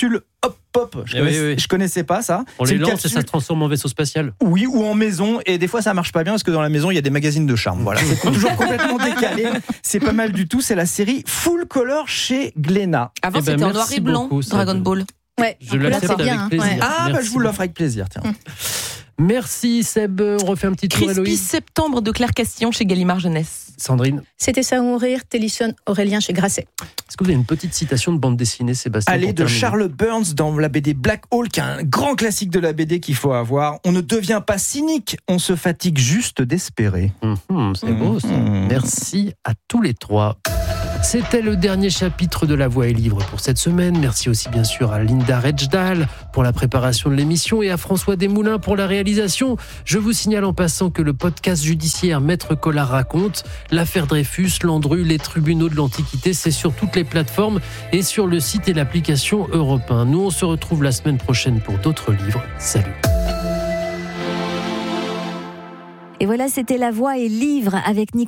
Speaker 7: hop hop. Je,
Speaker 2: Eh
Speaker 7: connaissais,
Speaker 2: oui, oui.
Speaker 7: je connaissais pas ça.
Speaker 2: On
Speaker 7: C'est
Speaker 2: les
Speaker 7: une
Speaker 2: lance
Speaker 7: capsule-
Speaker 2: et ça se transforme en vaisseau spatial.
Speaker 7: Oui, ou en maison, et des fois ça marche pas bien parce que dans la maison il y a des magazines de charme. Voilà, c'est toujours complètement décalé. C'est pas mal du tout. C'est la série Full Color chez Glénat.
Speaker 8: Avant,
Speaker 2: Eh ben,
Speaker 8: c'était en
Speaker 2: merci
Speaker 8: noir et blanc,
Speaker 2: beaucoup,
Speaker 8: Dragon
Speaker 2: Seb.
Speaker 8: Ball.
Speaker 6: Ouais,
Speaker 2: Je
Speaker 6: là,
Speaker 2: l'accepte
Speaker 6: c'est bien,
Speaker 2: avec plaisir.
Speaker 6: ouais.
Speaker 7: Ah, bah,
Speaker 2: Merci
Speaker 7: je vous l'offre avec plaisir. Tiens.
Speaker 2: Merci Seb, on refait un petit tour
Speaker 8: Crispy
Speaker 2: Héloïse.
Speaker 8: Septembre de Claire Castillon chez Gallimard Jeunesse.
Speaker 2: Sandrine,
Speaker 6: C'était ça ou mourir, Télisson Aurélien chez Grasset.
Speaker 2: est-ce que vous avez une petite citation de bande dessinée, Sébastien?
Speaker 7: Allez,
Speaker 2: pour
Speaker 7: de
Speaker 2: terminer
Speaker 7: Charles Burns dans la B D Black Hole, qui est un grand classique de la B D qu'il faut avoir. On ne devient pas cynique, on se fatigue juste d'espérer.
Speaker 2: Mhm, c'est beau ça.
Speaker 7: Mhm.
Speaker 2: Merci à tous les trois. C'était le dernier chapitre de La Voix est libre pour cette semaine. Merci aussi bien sûr à Linda Rejdal pour la préparation de l'émission et à François Desmoulins pour la réalisation. Je vous signale en passant que le podcast judiciaire Maître Collard raconte, l'affaire Dreyfus, Landru, les tribunaux de l'Antiquité, c'est sur toutes les plateformes et sur le site et l'application Europe un. Nous on se retrouve la semaine prochaine pour d'autres livres. Salut.
Speaker 9: Et voilà, c'était La Voix est libre avec Nicolas.